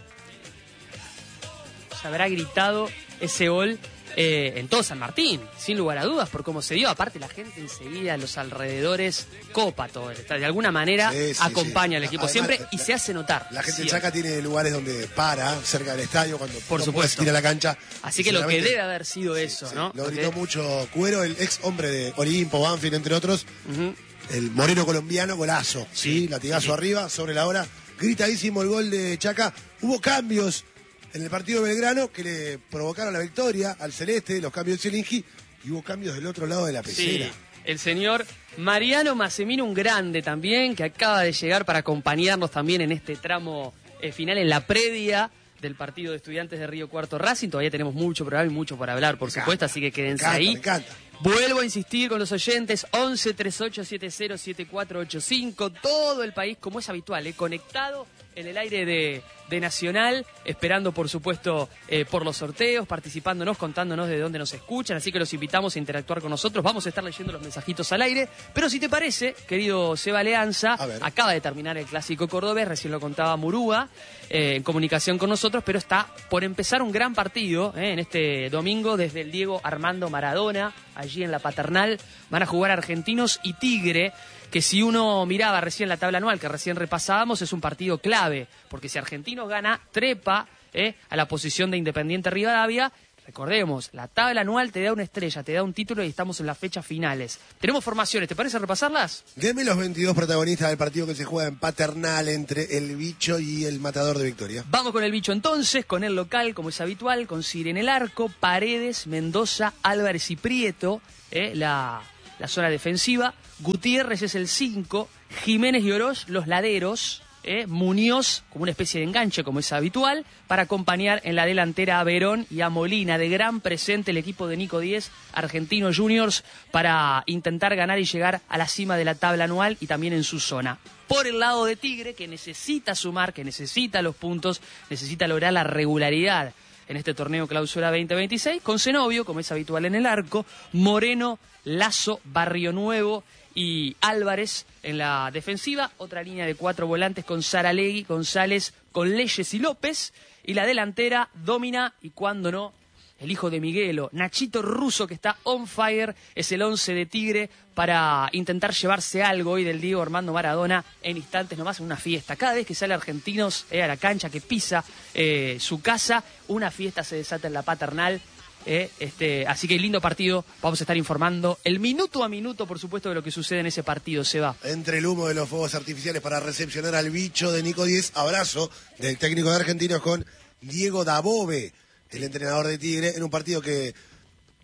Se habrá gritado ese gol eh, en todo San Martín, sin lugar a dudas, por cómo se dio. Aparte, la gente enseguida, los alrededores, copa todo el estadio. De alguna manera sí, sí, acompaña sí. al equipo Además, siempre y se hace notar. La gente siempre. en Chaca tiene lugares donde para, cerca del estadio, cuando por no supuesto ir a la cancha. Así que lo que debe haber sido eso, sí, ¿no? Lo Porque... gritó mucho Cuero, el ex hombre de Olimpo, Banfield, entre otros. Uh-huh. El moreno colombiano, golazo, ¿sí? sí latigazo sí. arriba, sobre la hora. Gritadísimo el gol de Chaca. Hubo cambios en el partido de Belgrano que le provocaron la victoria al Celeste, los cambios de Zelinski, y hubo cambios del otro lado de la pecera. Sí, el señor Mariano Massimino, un grande también, que acaba de llegar para acompañarnos también en este tramo eh, final, en la previa del partido de Estudiantes de Río Cuarto Racing. Todavía tenemos mucho programa y mucho por hablar, por me supuesto, encanta, así que quédense me encanta, ahí. Me encanta. Vuelvo a insistir con los oyentes, once treinta y ocho setenta siete cuatro ocho cinco, todo el país, como es habitual, eh, conectado en el aire de, de Nacional, esperando por supuesto eh, por los sorteos, participándonos, contándonos de dónde nos escuchan, así que los invitamos a interactuar con nosotros. Vamos a estar leyendo los mensajitos al aire, pero si te parece, querido Seba Aleanza, acaba de terminar el Clásico Cordobés, recién lo contaba Murúa, eh, en comunicación con nosotros, pero está por empezar un gran partido eh, en este domingo desde el Diego Armando Maradona, allí en la Paternal. Van a jugar Argentinos y Tigre, que si uno miraba recién la tabla anual que recién repasábamos, es un partido clave, porque si Argentinos gana, trepa eh, a la posición de Independiente Rivadavia. Recordemos, la tabla anual te da una estrella, te da un título y estamos en las fechas finales. Tenemos formaciones, ¿te parece repasarlas? Deme los veintidós protagonistas del partido que se juega en Paternal entre el Bicho y el Matador de Victoria. Vamos con el Bicho entonces, con el local, como es habitual, con Cire en el arco, Paredes, Mendoza, Álvarez y Prieto, eh, la, la zona defensiva. Gutiérrez es el cinco, Jiménez y Oroz, los laderos, eh, Muñoz como una especie de enganche, como es habitual, para acompañar en la delantera a Verón y a Molina. De gran presente el equipo de Nico Díez, Argentinos Juniors, para intentar ganar y llegar a la cima de la tabla anual y también en su zona. Por el lado de Tigre, que necesita sumar, que necesita los puntos, necesita lograr la regularidad en este torneo Clausura veinte veintiséis, con Zenobio, como es habitual en el arco, Moreno, Lazo, Barrio Nuevo y Álvarez en la defensiva, otra línea de cuatro volantes con Saralegui, González, con Leyes y López, y la delantera Domina y cuando no, el hijo de Miguelo, Nachito Russo, que está on fire, es el once de Tigre para intentar llevarse algo hoy del Diego Armando Maradona en instantes nomás, en una fiesta. Cada vez que sale Argentinos eh, a la cancha, que pisa eh, su casa, una fiesta se desata en la Paternal. Eh, este, así que lindo partido, vamos a estar informando el minuto a minuto, por supuesto, de lo que sucede en ese partido. Se va. Entre el humo de los fuegos artificiales para recepcionar al Bicho de Nico Díez, abrazo del técnico de Argentinos con Diego Dabove, el entrenador de Tigre, en un partido que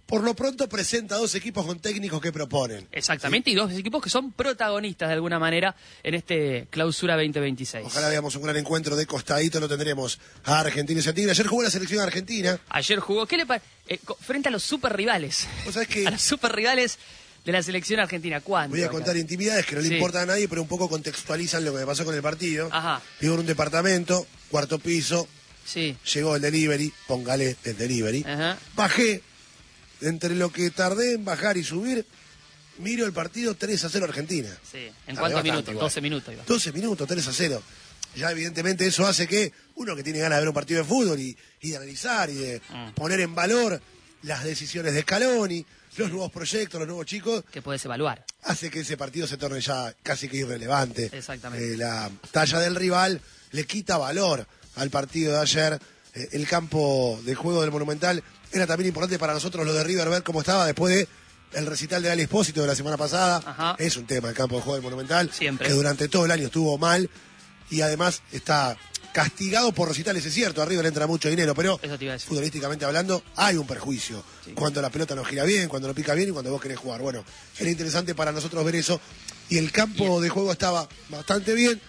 por lo pronto presenta dos equipos con técnicos que proponen. Exactamente, ¿sí? Y dos equipos que son protagonistas de alguna manera en este Clausura veinte veintiséis. Ojalá veamos un gran encuentro de costadito, lo tendremos a Argentina y a Tigre. Ayer jugó la selección argentina. Ayer jugó, ¿qué le pa- eh, co- frente a los super rivales? ¿Vos sabés que a los super rivales de la selección argentina? ¿Cuánto? Voy a contar acá? intimidades que no le Sí. importan a nadie, pero un poco contextualizan lo que me pasó con el partido. Ajá. Vivo en un departamento, cuarto piso, Sí. llegó el delivery, póngale el delivery. Ajá. Bajé, entre lo que tardé en bajar y subir, miro el partido tres a cero Argentina. Sí. ¿En Tardé cuántos bastante minutos? igual. doce minutos. Iba. doce minutos, tres a cero. Ya evidentemente eso hace que uno que tiene ganas de ver un partido de fútbol y, y de analizar y de Mm. poner en valor las decisiones de Scaloni, los nuevos proyectos, los nuevos chicos, Que puedes evaluar. hace que ese partido se torne ya casi que irrelevante. Exactamente. Eh, la talla del rival le quita valor al partido de ayer. Eh, el campo de juego del Monumental era también importante para nosotros lo de River, ver cómo estaba después de el recital de Ali Espósito de la semana pasada. Ajá. Es un tema el campo de juego del Monumental, Siempre. que durante todo el año estuvo mal y además está castigado por recitales, es cierto, a River le entra mucho dinero, pero Eso te iba a decir. futbolísticamente hablando hay un perjuicio. Sí. Cuando la pelota no gira bien, cuando no pica bien y cuando vos querés jugar. Bueno, era interesante para nosotros ver eso. Y el campo de juego estaba bastante bien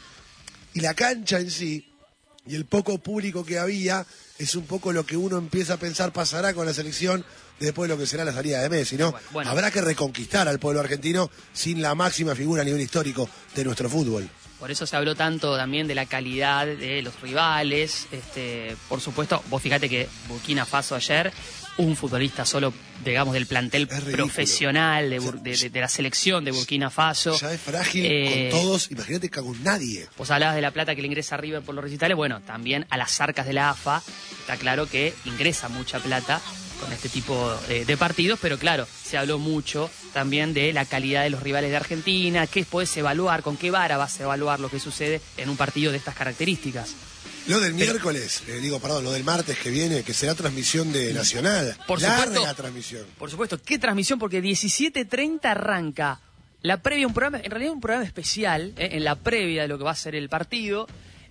y la cancha en sí y el poco público que había es un poco lo que uno empieza a pensar pasará con la selección después de lo que será la salida de Messi, ¿no? Bueno, bueno. Habrá que reconquistar al pueblo argentino sin la máxima figura a nivel histórico de nuestro fútbol. Por eso se habló tanto también de la calidad de los rivales. Este, por supuesto, vos fíjate que Burkina Faso ayer, un futbolista solo, digamos, del plantel profesional de, Bur- de, de- de la selección de Burkina Faso. Ya es frágil Eh, con todos, imagínate que con nadie. Vos hablabas de la plata que le ingresa a River por los recitales. Bueno, también a las arcas de la A F A está claro que ingresa mucha plata con este tipo eh, de partidos, pero claro, se habló mucho también de la calidad de los rivales de Argentina, qué podés evaluar, con qué vara vas a evaluar lo que sucede en un partido de estas características. Lo del Pero- miércoles, eh, digo, perdón, lo del martes que viene, que será transmisión de Nacional. Por Larga supuesto. transmisión. Por supuesto, qué transmisión, porque diecisiete treinta arranca la previa, un programa, en realidad un programa especial, eh, en la previa de lo que va a ser el partido,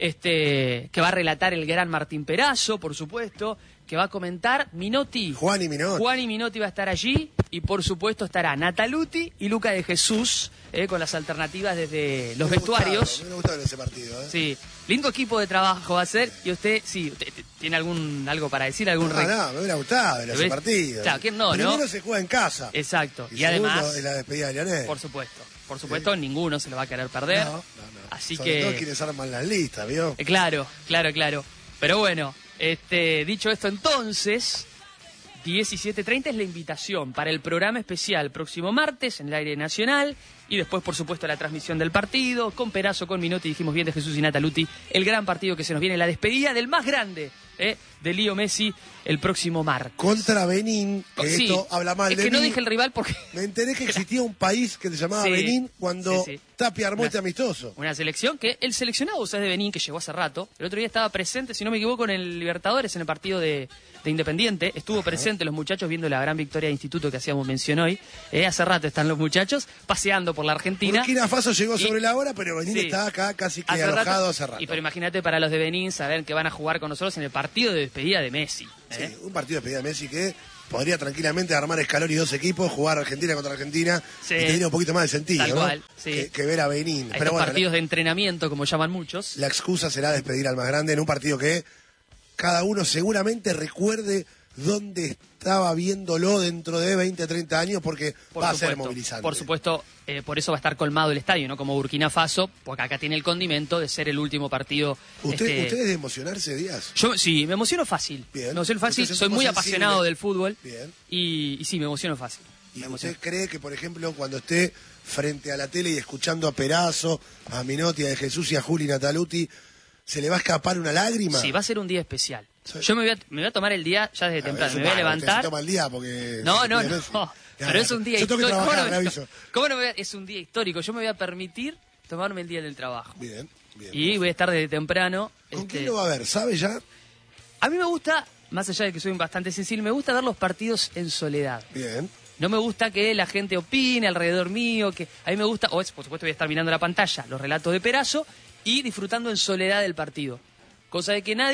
este, que va a relatar el gran Martín Perazo, por supuesto, que va a comentar Minotti. Juan y Minotti. Juan y Minotti va a estar allí, y por supuesto estará Nataluti y Luca de Jesús, eh, con las alternativas desde los Me vestuarios. gustaron, Me gustaron ese partido, ¿eh? Sí, lindo equipo de trabajo va a ser, y usted, sí, usted tiene algún algo para decir, algún No, rec- no, me hubiera gustado ese ¿Ves? partido. Claro, ¿quién no, Primero no? se juega en casa. Exacto, Y, y, además, segundo, es la despedida de Lionel. por supuesto, por supuesto, ninguno se lo va a querer perder. No, no, no. Así Sobre que todo quienes arman las listas, ¿vio? Eh, Claro, claro, claro. Pero bueno, este, dicho esto entonces, diecisiete treinta es la invitación para el programa especial próximo martes en el aire nacional y después, por supuesto, la transmisión del partido con Perazo, con Minotti, dijimos bien, de Jesús y Nataluti, el gran partido que se nos viene, la despedida del más grande, eh, de Lío Messi el próximo martes. Contra Benín, que Sí, esto habla mal es de que no mí. dije el rival porque Me enteré que existía un país que se llamaba Sí, Benín cuando sí, sí. Tapia armó Una- este amistoso. Una selección que el seleccionado, o sea, es de Benín, que llegó hace rato. El otro día estaba presente, si no me equivoco, en el Libertadores, en el partido de, de Independiente. Estuvo presente los muchachos viendo la gran victoria de Instituto que hacíamos mención hoy. Eh, hace rato están los muchachos paseando por la Argentina. Burkina Faso llegó Y- sobre la hora, pero Benín Sí. está acá casi que Hace alojado rato- hace rato. Y pero imagínate para los de Benín saber que van a jugar con nosotros en el partido de despedida de Messi. Sí, ¿eh? un partido de despedida de Messi que podría tranquilamente armar Scaloni dos equipos, jugar Argentina contra Argentina Sí. y tendría un poquito más de sentido, Tal ¿no? cual, sí. que, que ver a Benín. A Pero estos bueno, partidos de entrenamiento, como llaman muchos. la, la excusa será despedir al más grande en un partido que cada uno seguramente recuerde dónde estaba viéndolo dentro de veinte, treinta años, porque Por va a ser supuesto, movilizante. Por supuesto, eh, por eso va a estar colmado el estadio, ¿no? Como Burkina Faso, porque acá tiene el condimento de ser el último partido. ¿Usted, este, ¿Usted es de emocionarse, Díaz? Yo sí, me emociono fácil. Bien. Me emociono fácil, Usted es un soy poco muy sensible. apasionado del fútbol. Bien. Y, y sí, me emociono fácil. ¿Y Me usted emociono. cree que, por ejemplo, cuando esté frente a la tele y escuchando a Perazo, a Minotti, a De Jesús y a Juli Nataluti, se le va a escapar una lágrima? Sí, va a ser un día especial. Sí. Yo me voy, a, me voy a tomar el día ya desde A ver, temprano. es Me un voy a vago, usted levantar. se toma el día porque... No, no, porque no. Ya, Pero es un día yo tengo que histórico. ¿Cómo, trabajar, no le me- aviso. cómo no me voy a- es un día histórico? Yo me voy a permitir tomarme el día del trabajo. Bien, bien. Y voy a estar desde temprano. ¿Con este, quién lo va a ver? ¿Sabe ya? A mí me gusta, más allá de que soy bastante sensible, me gusta ver los partidos en soledad. Bien. No me gusta que la gente opine alrededor mío, que a mí me gusta, o es, por supuesto voy a estar mirando la pantalla, los relatos de Perazo y disfrutando en soledad del partido. Cosa de que nadie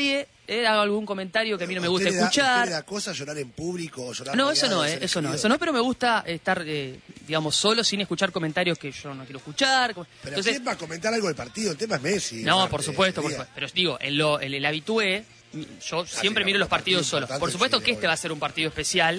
eh, haga algún comentario que a mí no me gusta ¿Usted le da- escuchar. ¿Usted le da cosa llorar en público o llorar No, eso rodeado no, de eh, seres eso no, queridos? eso no, pero me gusta estar, eh, digamos, solo sin escuchar comentarios que yo no quiero escuchar. Pero Entonces, ¿quién va a comentar algo del partido? El tema es Messi. no, aparte, por supuesto, por diga. supuesto. Pero digo, en, lo, en el habitué, yo siempre sí, miro no, los partidos partido solos. importante, Por supuesto sí, que este obvio. va a ser un partido especial.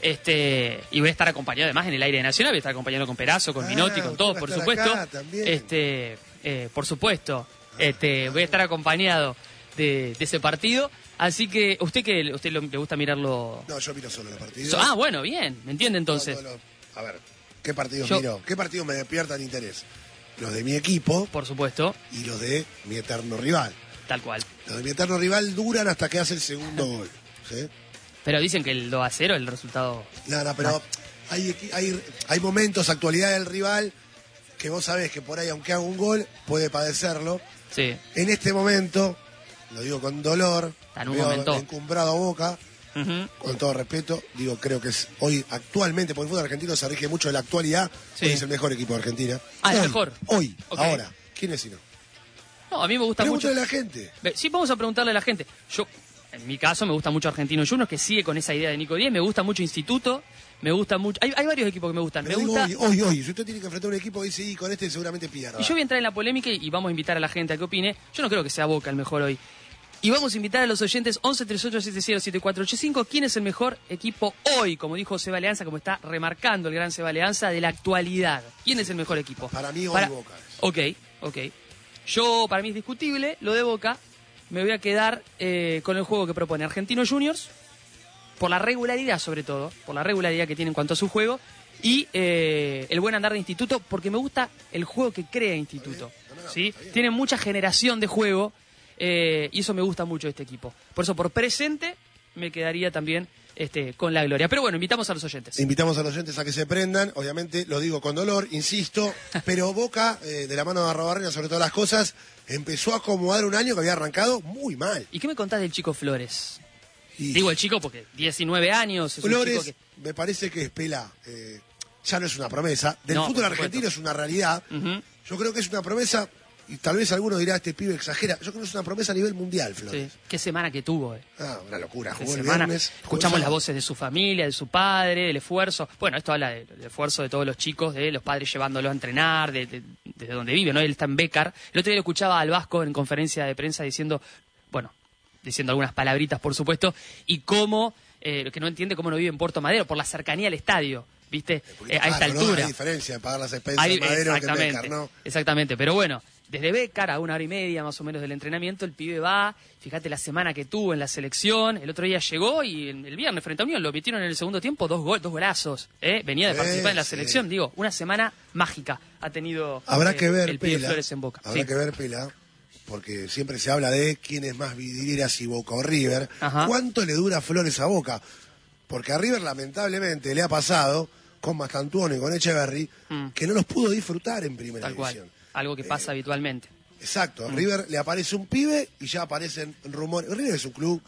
Este, y voy a estar acompañado además en el aire nacional, voy a estar acompañado con Perazo, con Ah, Minotti, con usted todos, va a por estar supuesto. acá también. Este, eh, por supuesto. Este, voy a estar acompañado de, de ese partido. Así que, ¿usted qué? ¿Usted lo- le gusta mirarlo? No, yo miro solo los partidos. So- ah, bueno, bien, ¿me entiende entonces? No, no, no. A ver, ¿qué partidos Yo- miro? ¿Qué partidos me despiertan interés? Los de mi equipo. Por supuesto. Y los de mi eterno rival. Tal cual. Los de mi eterno rival duran hasta que hace el segundo gol. ¿Sí? Pero dicen que el dos a cero, el resultado... No, no, pero hay, equi- hay, hay momentos, actualidad del rival, que vos sabés que por ahí, aunque haga un gol, puede padecerlo. Sí. En este momento, lo digo con dolor, Está en un veo momento. encumbrado a Boca, Ujú. con todo respeto, digo, creo que es hoy, actualmente, porque el fútbol argentino se rige mucho de la actualidad, Sí. hoy es el mejor equipo de Argentina. Ah, el Hoy, mejor. Hoy, Ok. ahora. ¿Quién es si no? No, a mí me gusta mucho... Pregúntale a la gente. Ve, Sí, vamos a preguntarle a la gente. Yo, en mi caso, me gusta mucho Argentino Juniors, que sigue con esa idea de Nico Díez. Me gusta mucho Instituto. Me gusta mucho... Hay, hay varios equipos que me gustan. Pero me digo, gusta... hoy, hoy, hoy, si usted tiene que enfrentar un equipo, dice, y con este seguramente pierda. Y yo voy a entrar en la polémica y vamos a invitar a la gente a que opine. Yo no creo que sea Boca el mejor hoy. Y vamos a invitar a los oyentes once treinta y ocho setenta siete cuatro ochenta y cinco. ¿Quién es el mejor equipo hoy? Como dijo Seba Leanza, como está remarcando el gran Seba Leanza, de la actualidad. ¿Quién es el mejor equipo? Para mí hoy Para- Boca. Ok, ok. Yo, para mí es discutible lo de Boca. Me voy a quedar eh, con el juego que propone Argentino Juniors, por la regularidad sobre todo, por la regularidad que tiene en cuanto a su juego, y eh, el buen andar de Instituto, porque me gusta el juego que crea Instituto. ¿Sí? Tiene mucha generación de juego, eh, y eso me gusta mucho de este equipo. Por eso, por presente, me quedaría también este, con la gloria. Pero bueno, invitamos a los oyentes. Invitamos a los oyentes a que se prendan, obviamente lo digo con dolor, insisto, pero Boca, eh, de la mano de Arrobarrena sobre todas las cosas, empezó a acomodar un año que había arrancado muy mal. ¿Y qué me contás del chico Flores? Digo el chico porque diecinueve años, es un Flores, chico que... me parece que es pela, eh, ya no es una promesa, del No, fútbol por supuesto. argentino es una realidad, Ujú. yo creo que es una promesa, y tal vez alguno dirá, este pibe exagera, yo creo que es una promesa a nivel mundial, Flores. Sí. Qué semana que tuvo, eh. Ah, una locura, Qué jugó el semana. viernes. Escuchamos jugó las el voces de su familia, de su padre, del esfuerzo. Bueno, esto habla del, del esfuerzo de todos los chicos, de los padres llevándolo a entrenar, de, de- desde donde vive, ¿no? Él está en Bécar. El otro día lo escuchaba al Vasco en conferencia de prensa diciendo, bueno, diciendo algunas palabritas, por supuesto, y cómo, eh, que no entiende cómo no vive en Puerto Madero, por la cercanía al estadio, ¿viste? sábado. Eh, a esta Claro, ¿no? altura. Hay diferencia en pagar las expensas Hay- de Madero que en exactamente, Bécar, ¿no? exactamente, pero bueno, desde Bécar a una hora y media más o menos del entrenamiento, el pibe va, fíjate la semana que tuvo en la selección, el otro día llegó y el el viernes frente a Unión lo metieron en el segundo tiempo, dos gol, dos golazos, ¿eh? Venía de Sí, participar en la sí. selección, digo, una semana mágica ha tenido Habrá eh, que ver, el pibe Pela, Flores en Boca. habrá Sí. que ver, Pela, porque siempre se habla de quién es más vidrieras, si Boca o River. Ajá. ¿Cuánto le dura Flores a Boca? Porque a River lamentablemente le ha pasado con Mastantuono y con Echeverry Mm. que no los pudo disfrutar en primera Tal cual, división. algo que pasa habitualmente. Exacto, a Mm. River le aparece un pibe y ya aparecen rumores. River es un club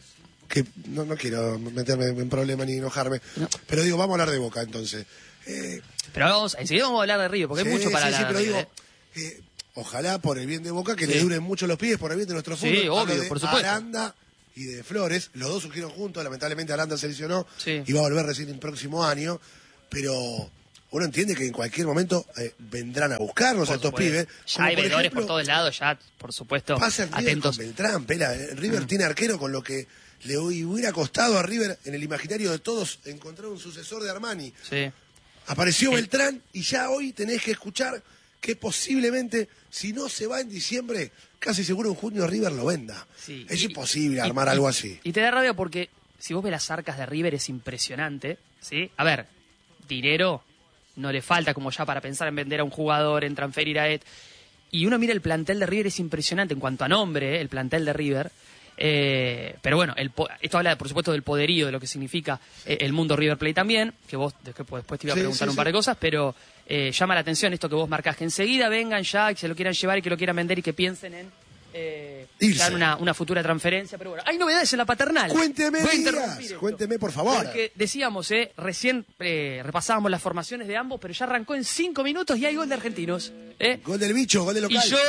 que no, no quiero meterme en problemas ni enojarme, pero digo, vamos a hablar de Boca entonces. Eh, Pero vamos, enseguida vamos a hablar de Río, porque Sí, hay mucho para sí, sí, hablar pero de digo, River, ¿eh? eh, ojalá por el bien de Boca que Sí. le duren mucho los pibes, por el bien de nuestro Sí, fútbol. Hablo obvio, de por supuesto. Aranda y de Flores, los dos surgieron juntos, lamentablemente Aranda se lesionó Sí. y va a volver recién el próximo año, pero uno entiende que en cualquier momento eh, vendrán a buscarnos a Por estos supuesto. pibes. Ya Como hay por veedores ejemplo, por todos lados, ya, por supuesto, pasa en River atentos. con Beltrán, Pela. eh, River Mm. tiene arquero, con lo que le hubiera costado a River en el imaginario de todos encontrar un sucesor de Armani. Sí. Apareció El- Beltrán y ya hoy tenés que escuchar que posiblemente, si no se va en diciembre, casi seguro en junio River lo venda. Sí. Es Y- imposible y- armar y- algo así. Y te da rabia porque si vos ves las arcas de River es impresionante, ¿sí? A ver, dinero no le falta como ya para pensar en vender a un jugador, en transferir a Ed. Y uno mira el plantel de River, es impresionante en cuanto a nombre, ¿eh? El plantel de River. Eh, pero bueno, el po- esto habla por supuesto del poderío, de lo que significa eh, el mundo River Plate también, que vos después, después te iba a Sí, preguntar sí, un par sí. de cosas, pero eh, llama la atención esto que vos marcás, que enseguida vengan ya, que se lo quieran llevar y que lo quieran vender y que piensen en eh, Irse. ya en una, una futura transferencia. Pero bueno, hay novedades en la paternal. Cuénteme, Voy a Díaz, interrumpir esto. cuénteme, por favor. Porque decíamos, eh, recién eh, repasábamos las formaciones de ambos, pero ya arrancó en cinco minutos y hay gol de argentinos. ¿eh? Gol del bicho, gol de local. Y yo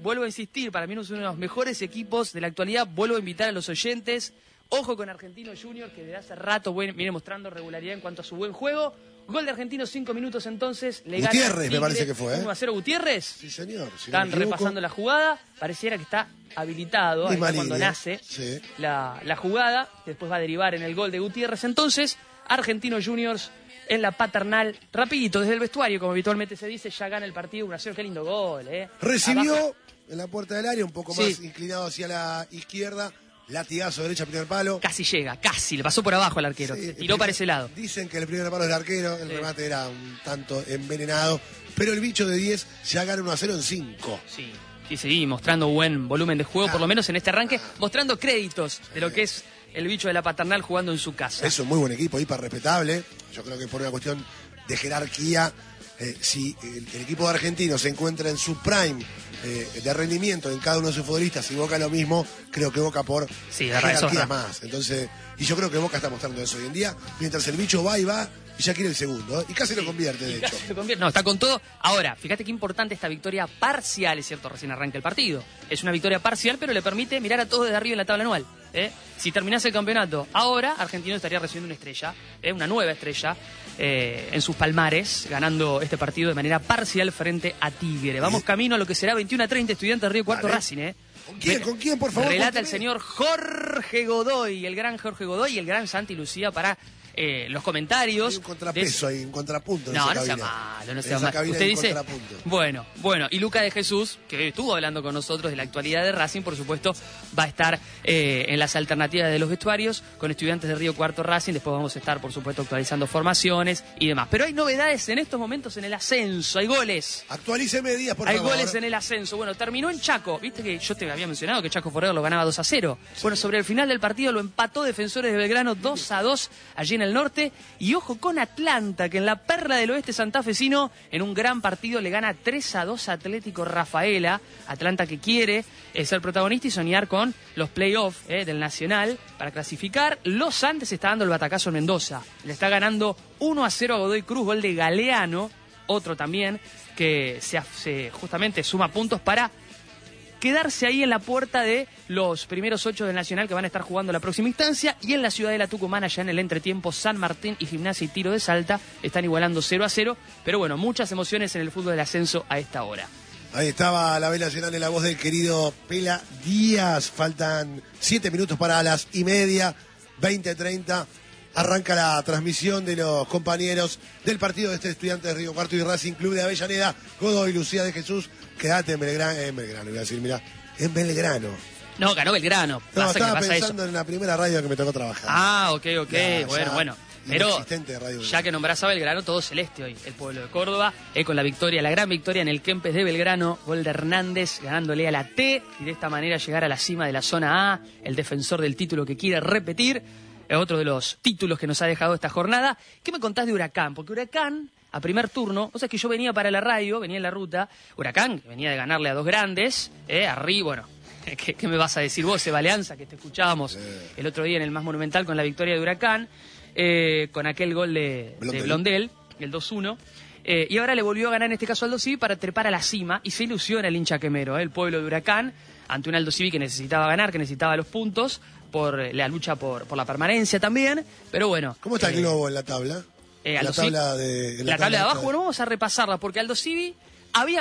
vuelvo a insistir, para mí es uno de los mejores equipos de la actualidad. Vuelvo a invitar a los oyentes. Ojo con Argentino Junior, que desde hace rato viene mostrando regularidad en cuanto a su buen juego. Gol de Argentino, cinco minutos entonces. Le Gutiérrez, gana me parece que fue, ¿eh? uno a cero Gutiérrez. Sí, señor. Si Están no me repasando la jugada. Pareciera que está habilitado. Ahí está cuando nace sí. la, la jugada. Después va a derivar en el gol de Gutiérrez. Entonces, Argentino Juniors en la paternal. Rapidito, desde el vestuario, como habitualmente se dice, ya gana el partido. uno a cero, qué lindo gol, ¿eh? Recibió Abajo. En la puerta del área, un poco Sí. más inclinado hacia la izquierda. Latigazo derecha, primer palo. Casi llega, casi. Le pasó por abajo al arquero. Sí, Se tiró para ese lado. Dicen que el primer palo del arquero, el Sí. remate era un tanto envenenado. Pero el bicho de diez ya gana uno a cero en cinco. Sí, sí, sí, mostrando buen volumen de juego, por lo menos en este arranque, mostrando créditos de lo que es el bicho de la paternal jugando en su casa. Es un muy buen equipo, hiper respetable. Yo creo que por una cuestión de jerarquía, eh, si el, el equipo de Argentino se encuentra en su prime eh, de rendimiento en cada uno de sus futbolistas y Boca lo mismo, creo que Boca por Sí, de verdad, eso es jerarquía verdad. más. Entonces, y yo creo que Boca está mostrando eso hoy en día, mientras el bicho va y va y ya quiere el segundo, ¿eh? Y casi lo convierte, de Y hecho. casi se convierte- No, está con todo. Ahora, fíjate qué importante esta victoria parcial, es cierto, recién arranca el partido. Es una victoria parcial, pero le permite mirar a todos desde arriba en la tabla anual. ¿eh? Si terminase el campeonato ahora, Argentino estaría recibiendo una estrella, ¿eh? una nueva estrella, eh, en sus palmares, ganando este partido de manera parcial frente a Tigre. Vamos camino a lo que será veintiuno a treinta, Estudiantes de Río Cuarto Dale. Racing. ¿eh? ¿Con quién? ¿Con quién, por favor? Relata el Cuénteme. señor Jorge Godoy, el gran Jorge Godoy y el gran Santi Lucía para eh, los comentarios. Hay un contrapeso ahí, un contrapunto. en No, esa no sea cabina. malo, no En sea esa malo. cabina Usted hay un dice, contrapunto. bueno, bueno, y Luca de Jesús, que estuvo hablando con nosotros de la actualidad de Racing, por supuesto, va a estar eh, en las alternativas de los vestuarios con Estudiantes de Río Cuarto Racing. Después vamos a estar, por supuesto, actualizando formaciones y demás. Pero hay novedades en estos momentos en el ascenso, hay goles. Actualíceme Díaz, por Hay favor. goles en el ascenso. Bueno, terminó en Chaco. Viste que yo te había mencionado que Chaco Forever lo ganaba dos a cero. Bueno, sobre el final del partido lo empató Defensores de Belgrano dos a dos allí en el norte. Y ojo con Atlanta, que en la perla del oeste santafesino, en un gran partido, le gana tres a dos a Atlético Rafaela. Atlanta que quiere eh, ser protagonista y soñar con los playoffs eh, del Nacional para clasificar. Los Andes está dando el batacazo en Mendoza. Le está ganando uno a cero a Godoy Cruz, gol de Galeano, otro también, que se, se justamente suma puntos para quedarse ahí en la puerta de los primeros ocho del Nacional que van a estar jugando la próxima instancia. Y en la ciudad de la Tucumán, allá en el entretiempo, San Martín y Gimnasia y Tiro de Salta están igualando cero a cero. Pero bueno, muchas emociones en el fútbol del ascenso a esta hora. Ahí estaba la vela nacional en la voz del querido Pela Díaz. Faltan siete minutos para las y media, veinte treinta. Arranca la transmisión de los compañeros del partido de este Estudiante de Río Cuarto y Racing Club de Avellaneda. Godoy, Lucía de Jesús, quédate en Belgrano, en Belgrano, iba a decir, mira, en Belgrano. No, ganó Belgrano. No, Pasa que estaba pasa pensando eso. en la primera radio que me tocó trabajar. Ah, ok, ok. Ya, bueno, ya, bueno. Pero inexistente Radio ya Belgrano. que nombrás a Belgrano, todo celeste hoy. El pueblo de Córdoba, eh, con la victoria, la gran victoria en el Kempes de Belgrano. Gol de Hernández ganándole a la T y de esta manera llegar a la cima de la zona A. El defensor del título que quiere repetir. Es otro de los títulos que nos ha dejado esta jornada. ¿Qué me contás de Huracán? Porque Huracán, a primer turno, o sea que yo venía para la radio, venía en la ruta. Huracán, que venía de ganarle a dos grandes, eh, arriba, bueno. ¿Qué, ¿Qué me vas a decir vos, Eva Alianza, que te escuchábamos el otro día en el Más Monumental con la victoria de Huracán, eh, con aquel gol de Blondel, de Blondel el dos uno, eh, y ahora le volvió a ganar en este caso Aldo Civi para trepar a la cima, y se ilusiona el hincha quemero, eh, el pueblo de Huracán, ante un Aldo Civi que necesitaba ganar, que necesitaba los puntos, por eh, la lucha por, por la permanencia también, pero bueno. ¿Cómo está eh, el globo en la tabla? Eh, la Aldo tabla Civi- de, en la tabla de abajo, esta- bueno, vamos a repasarla, porque Aldo Civi había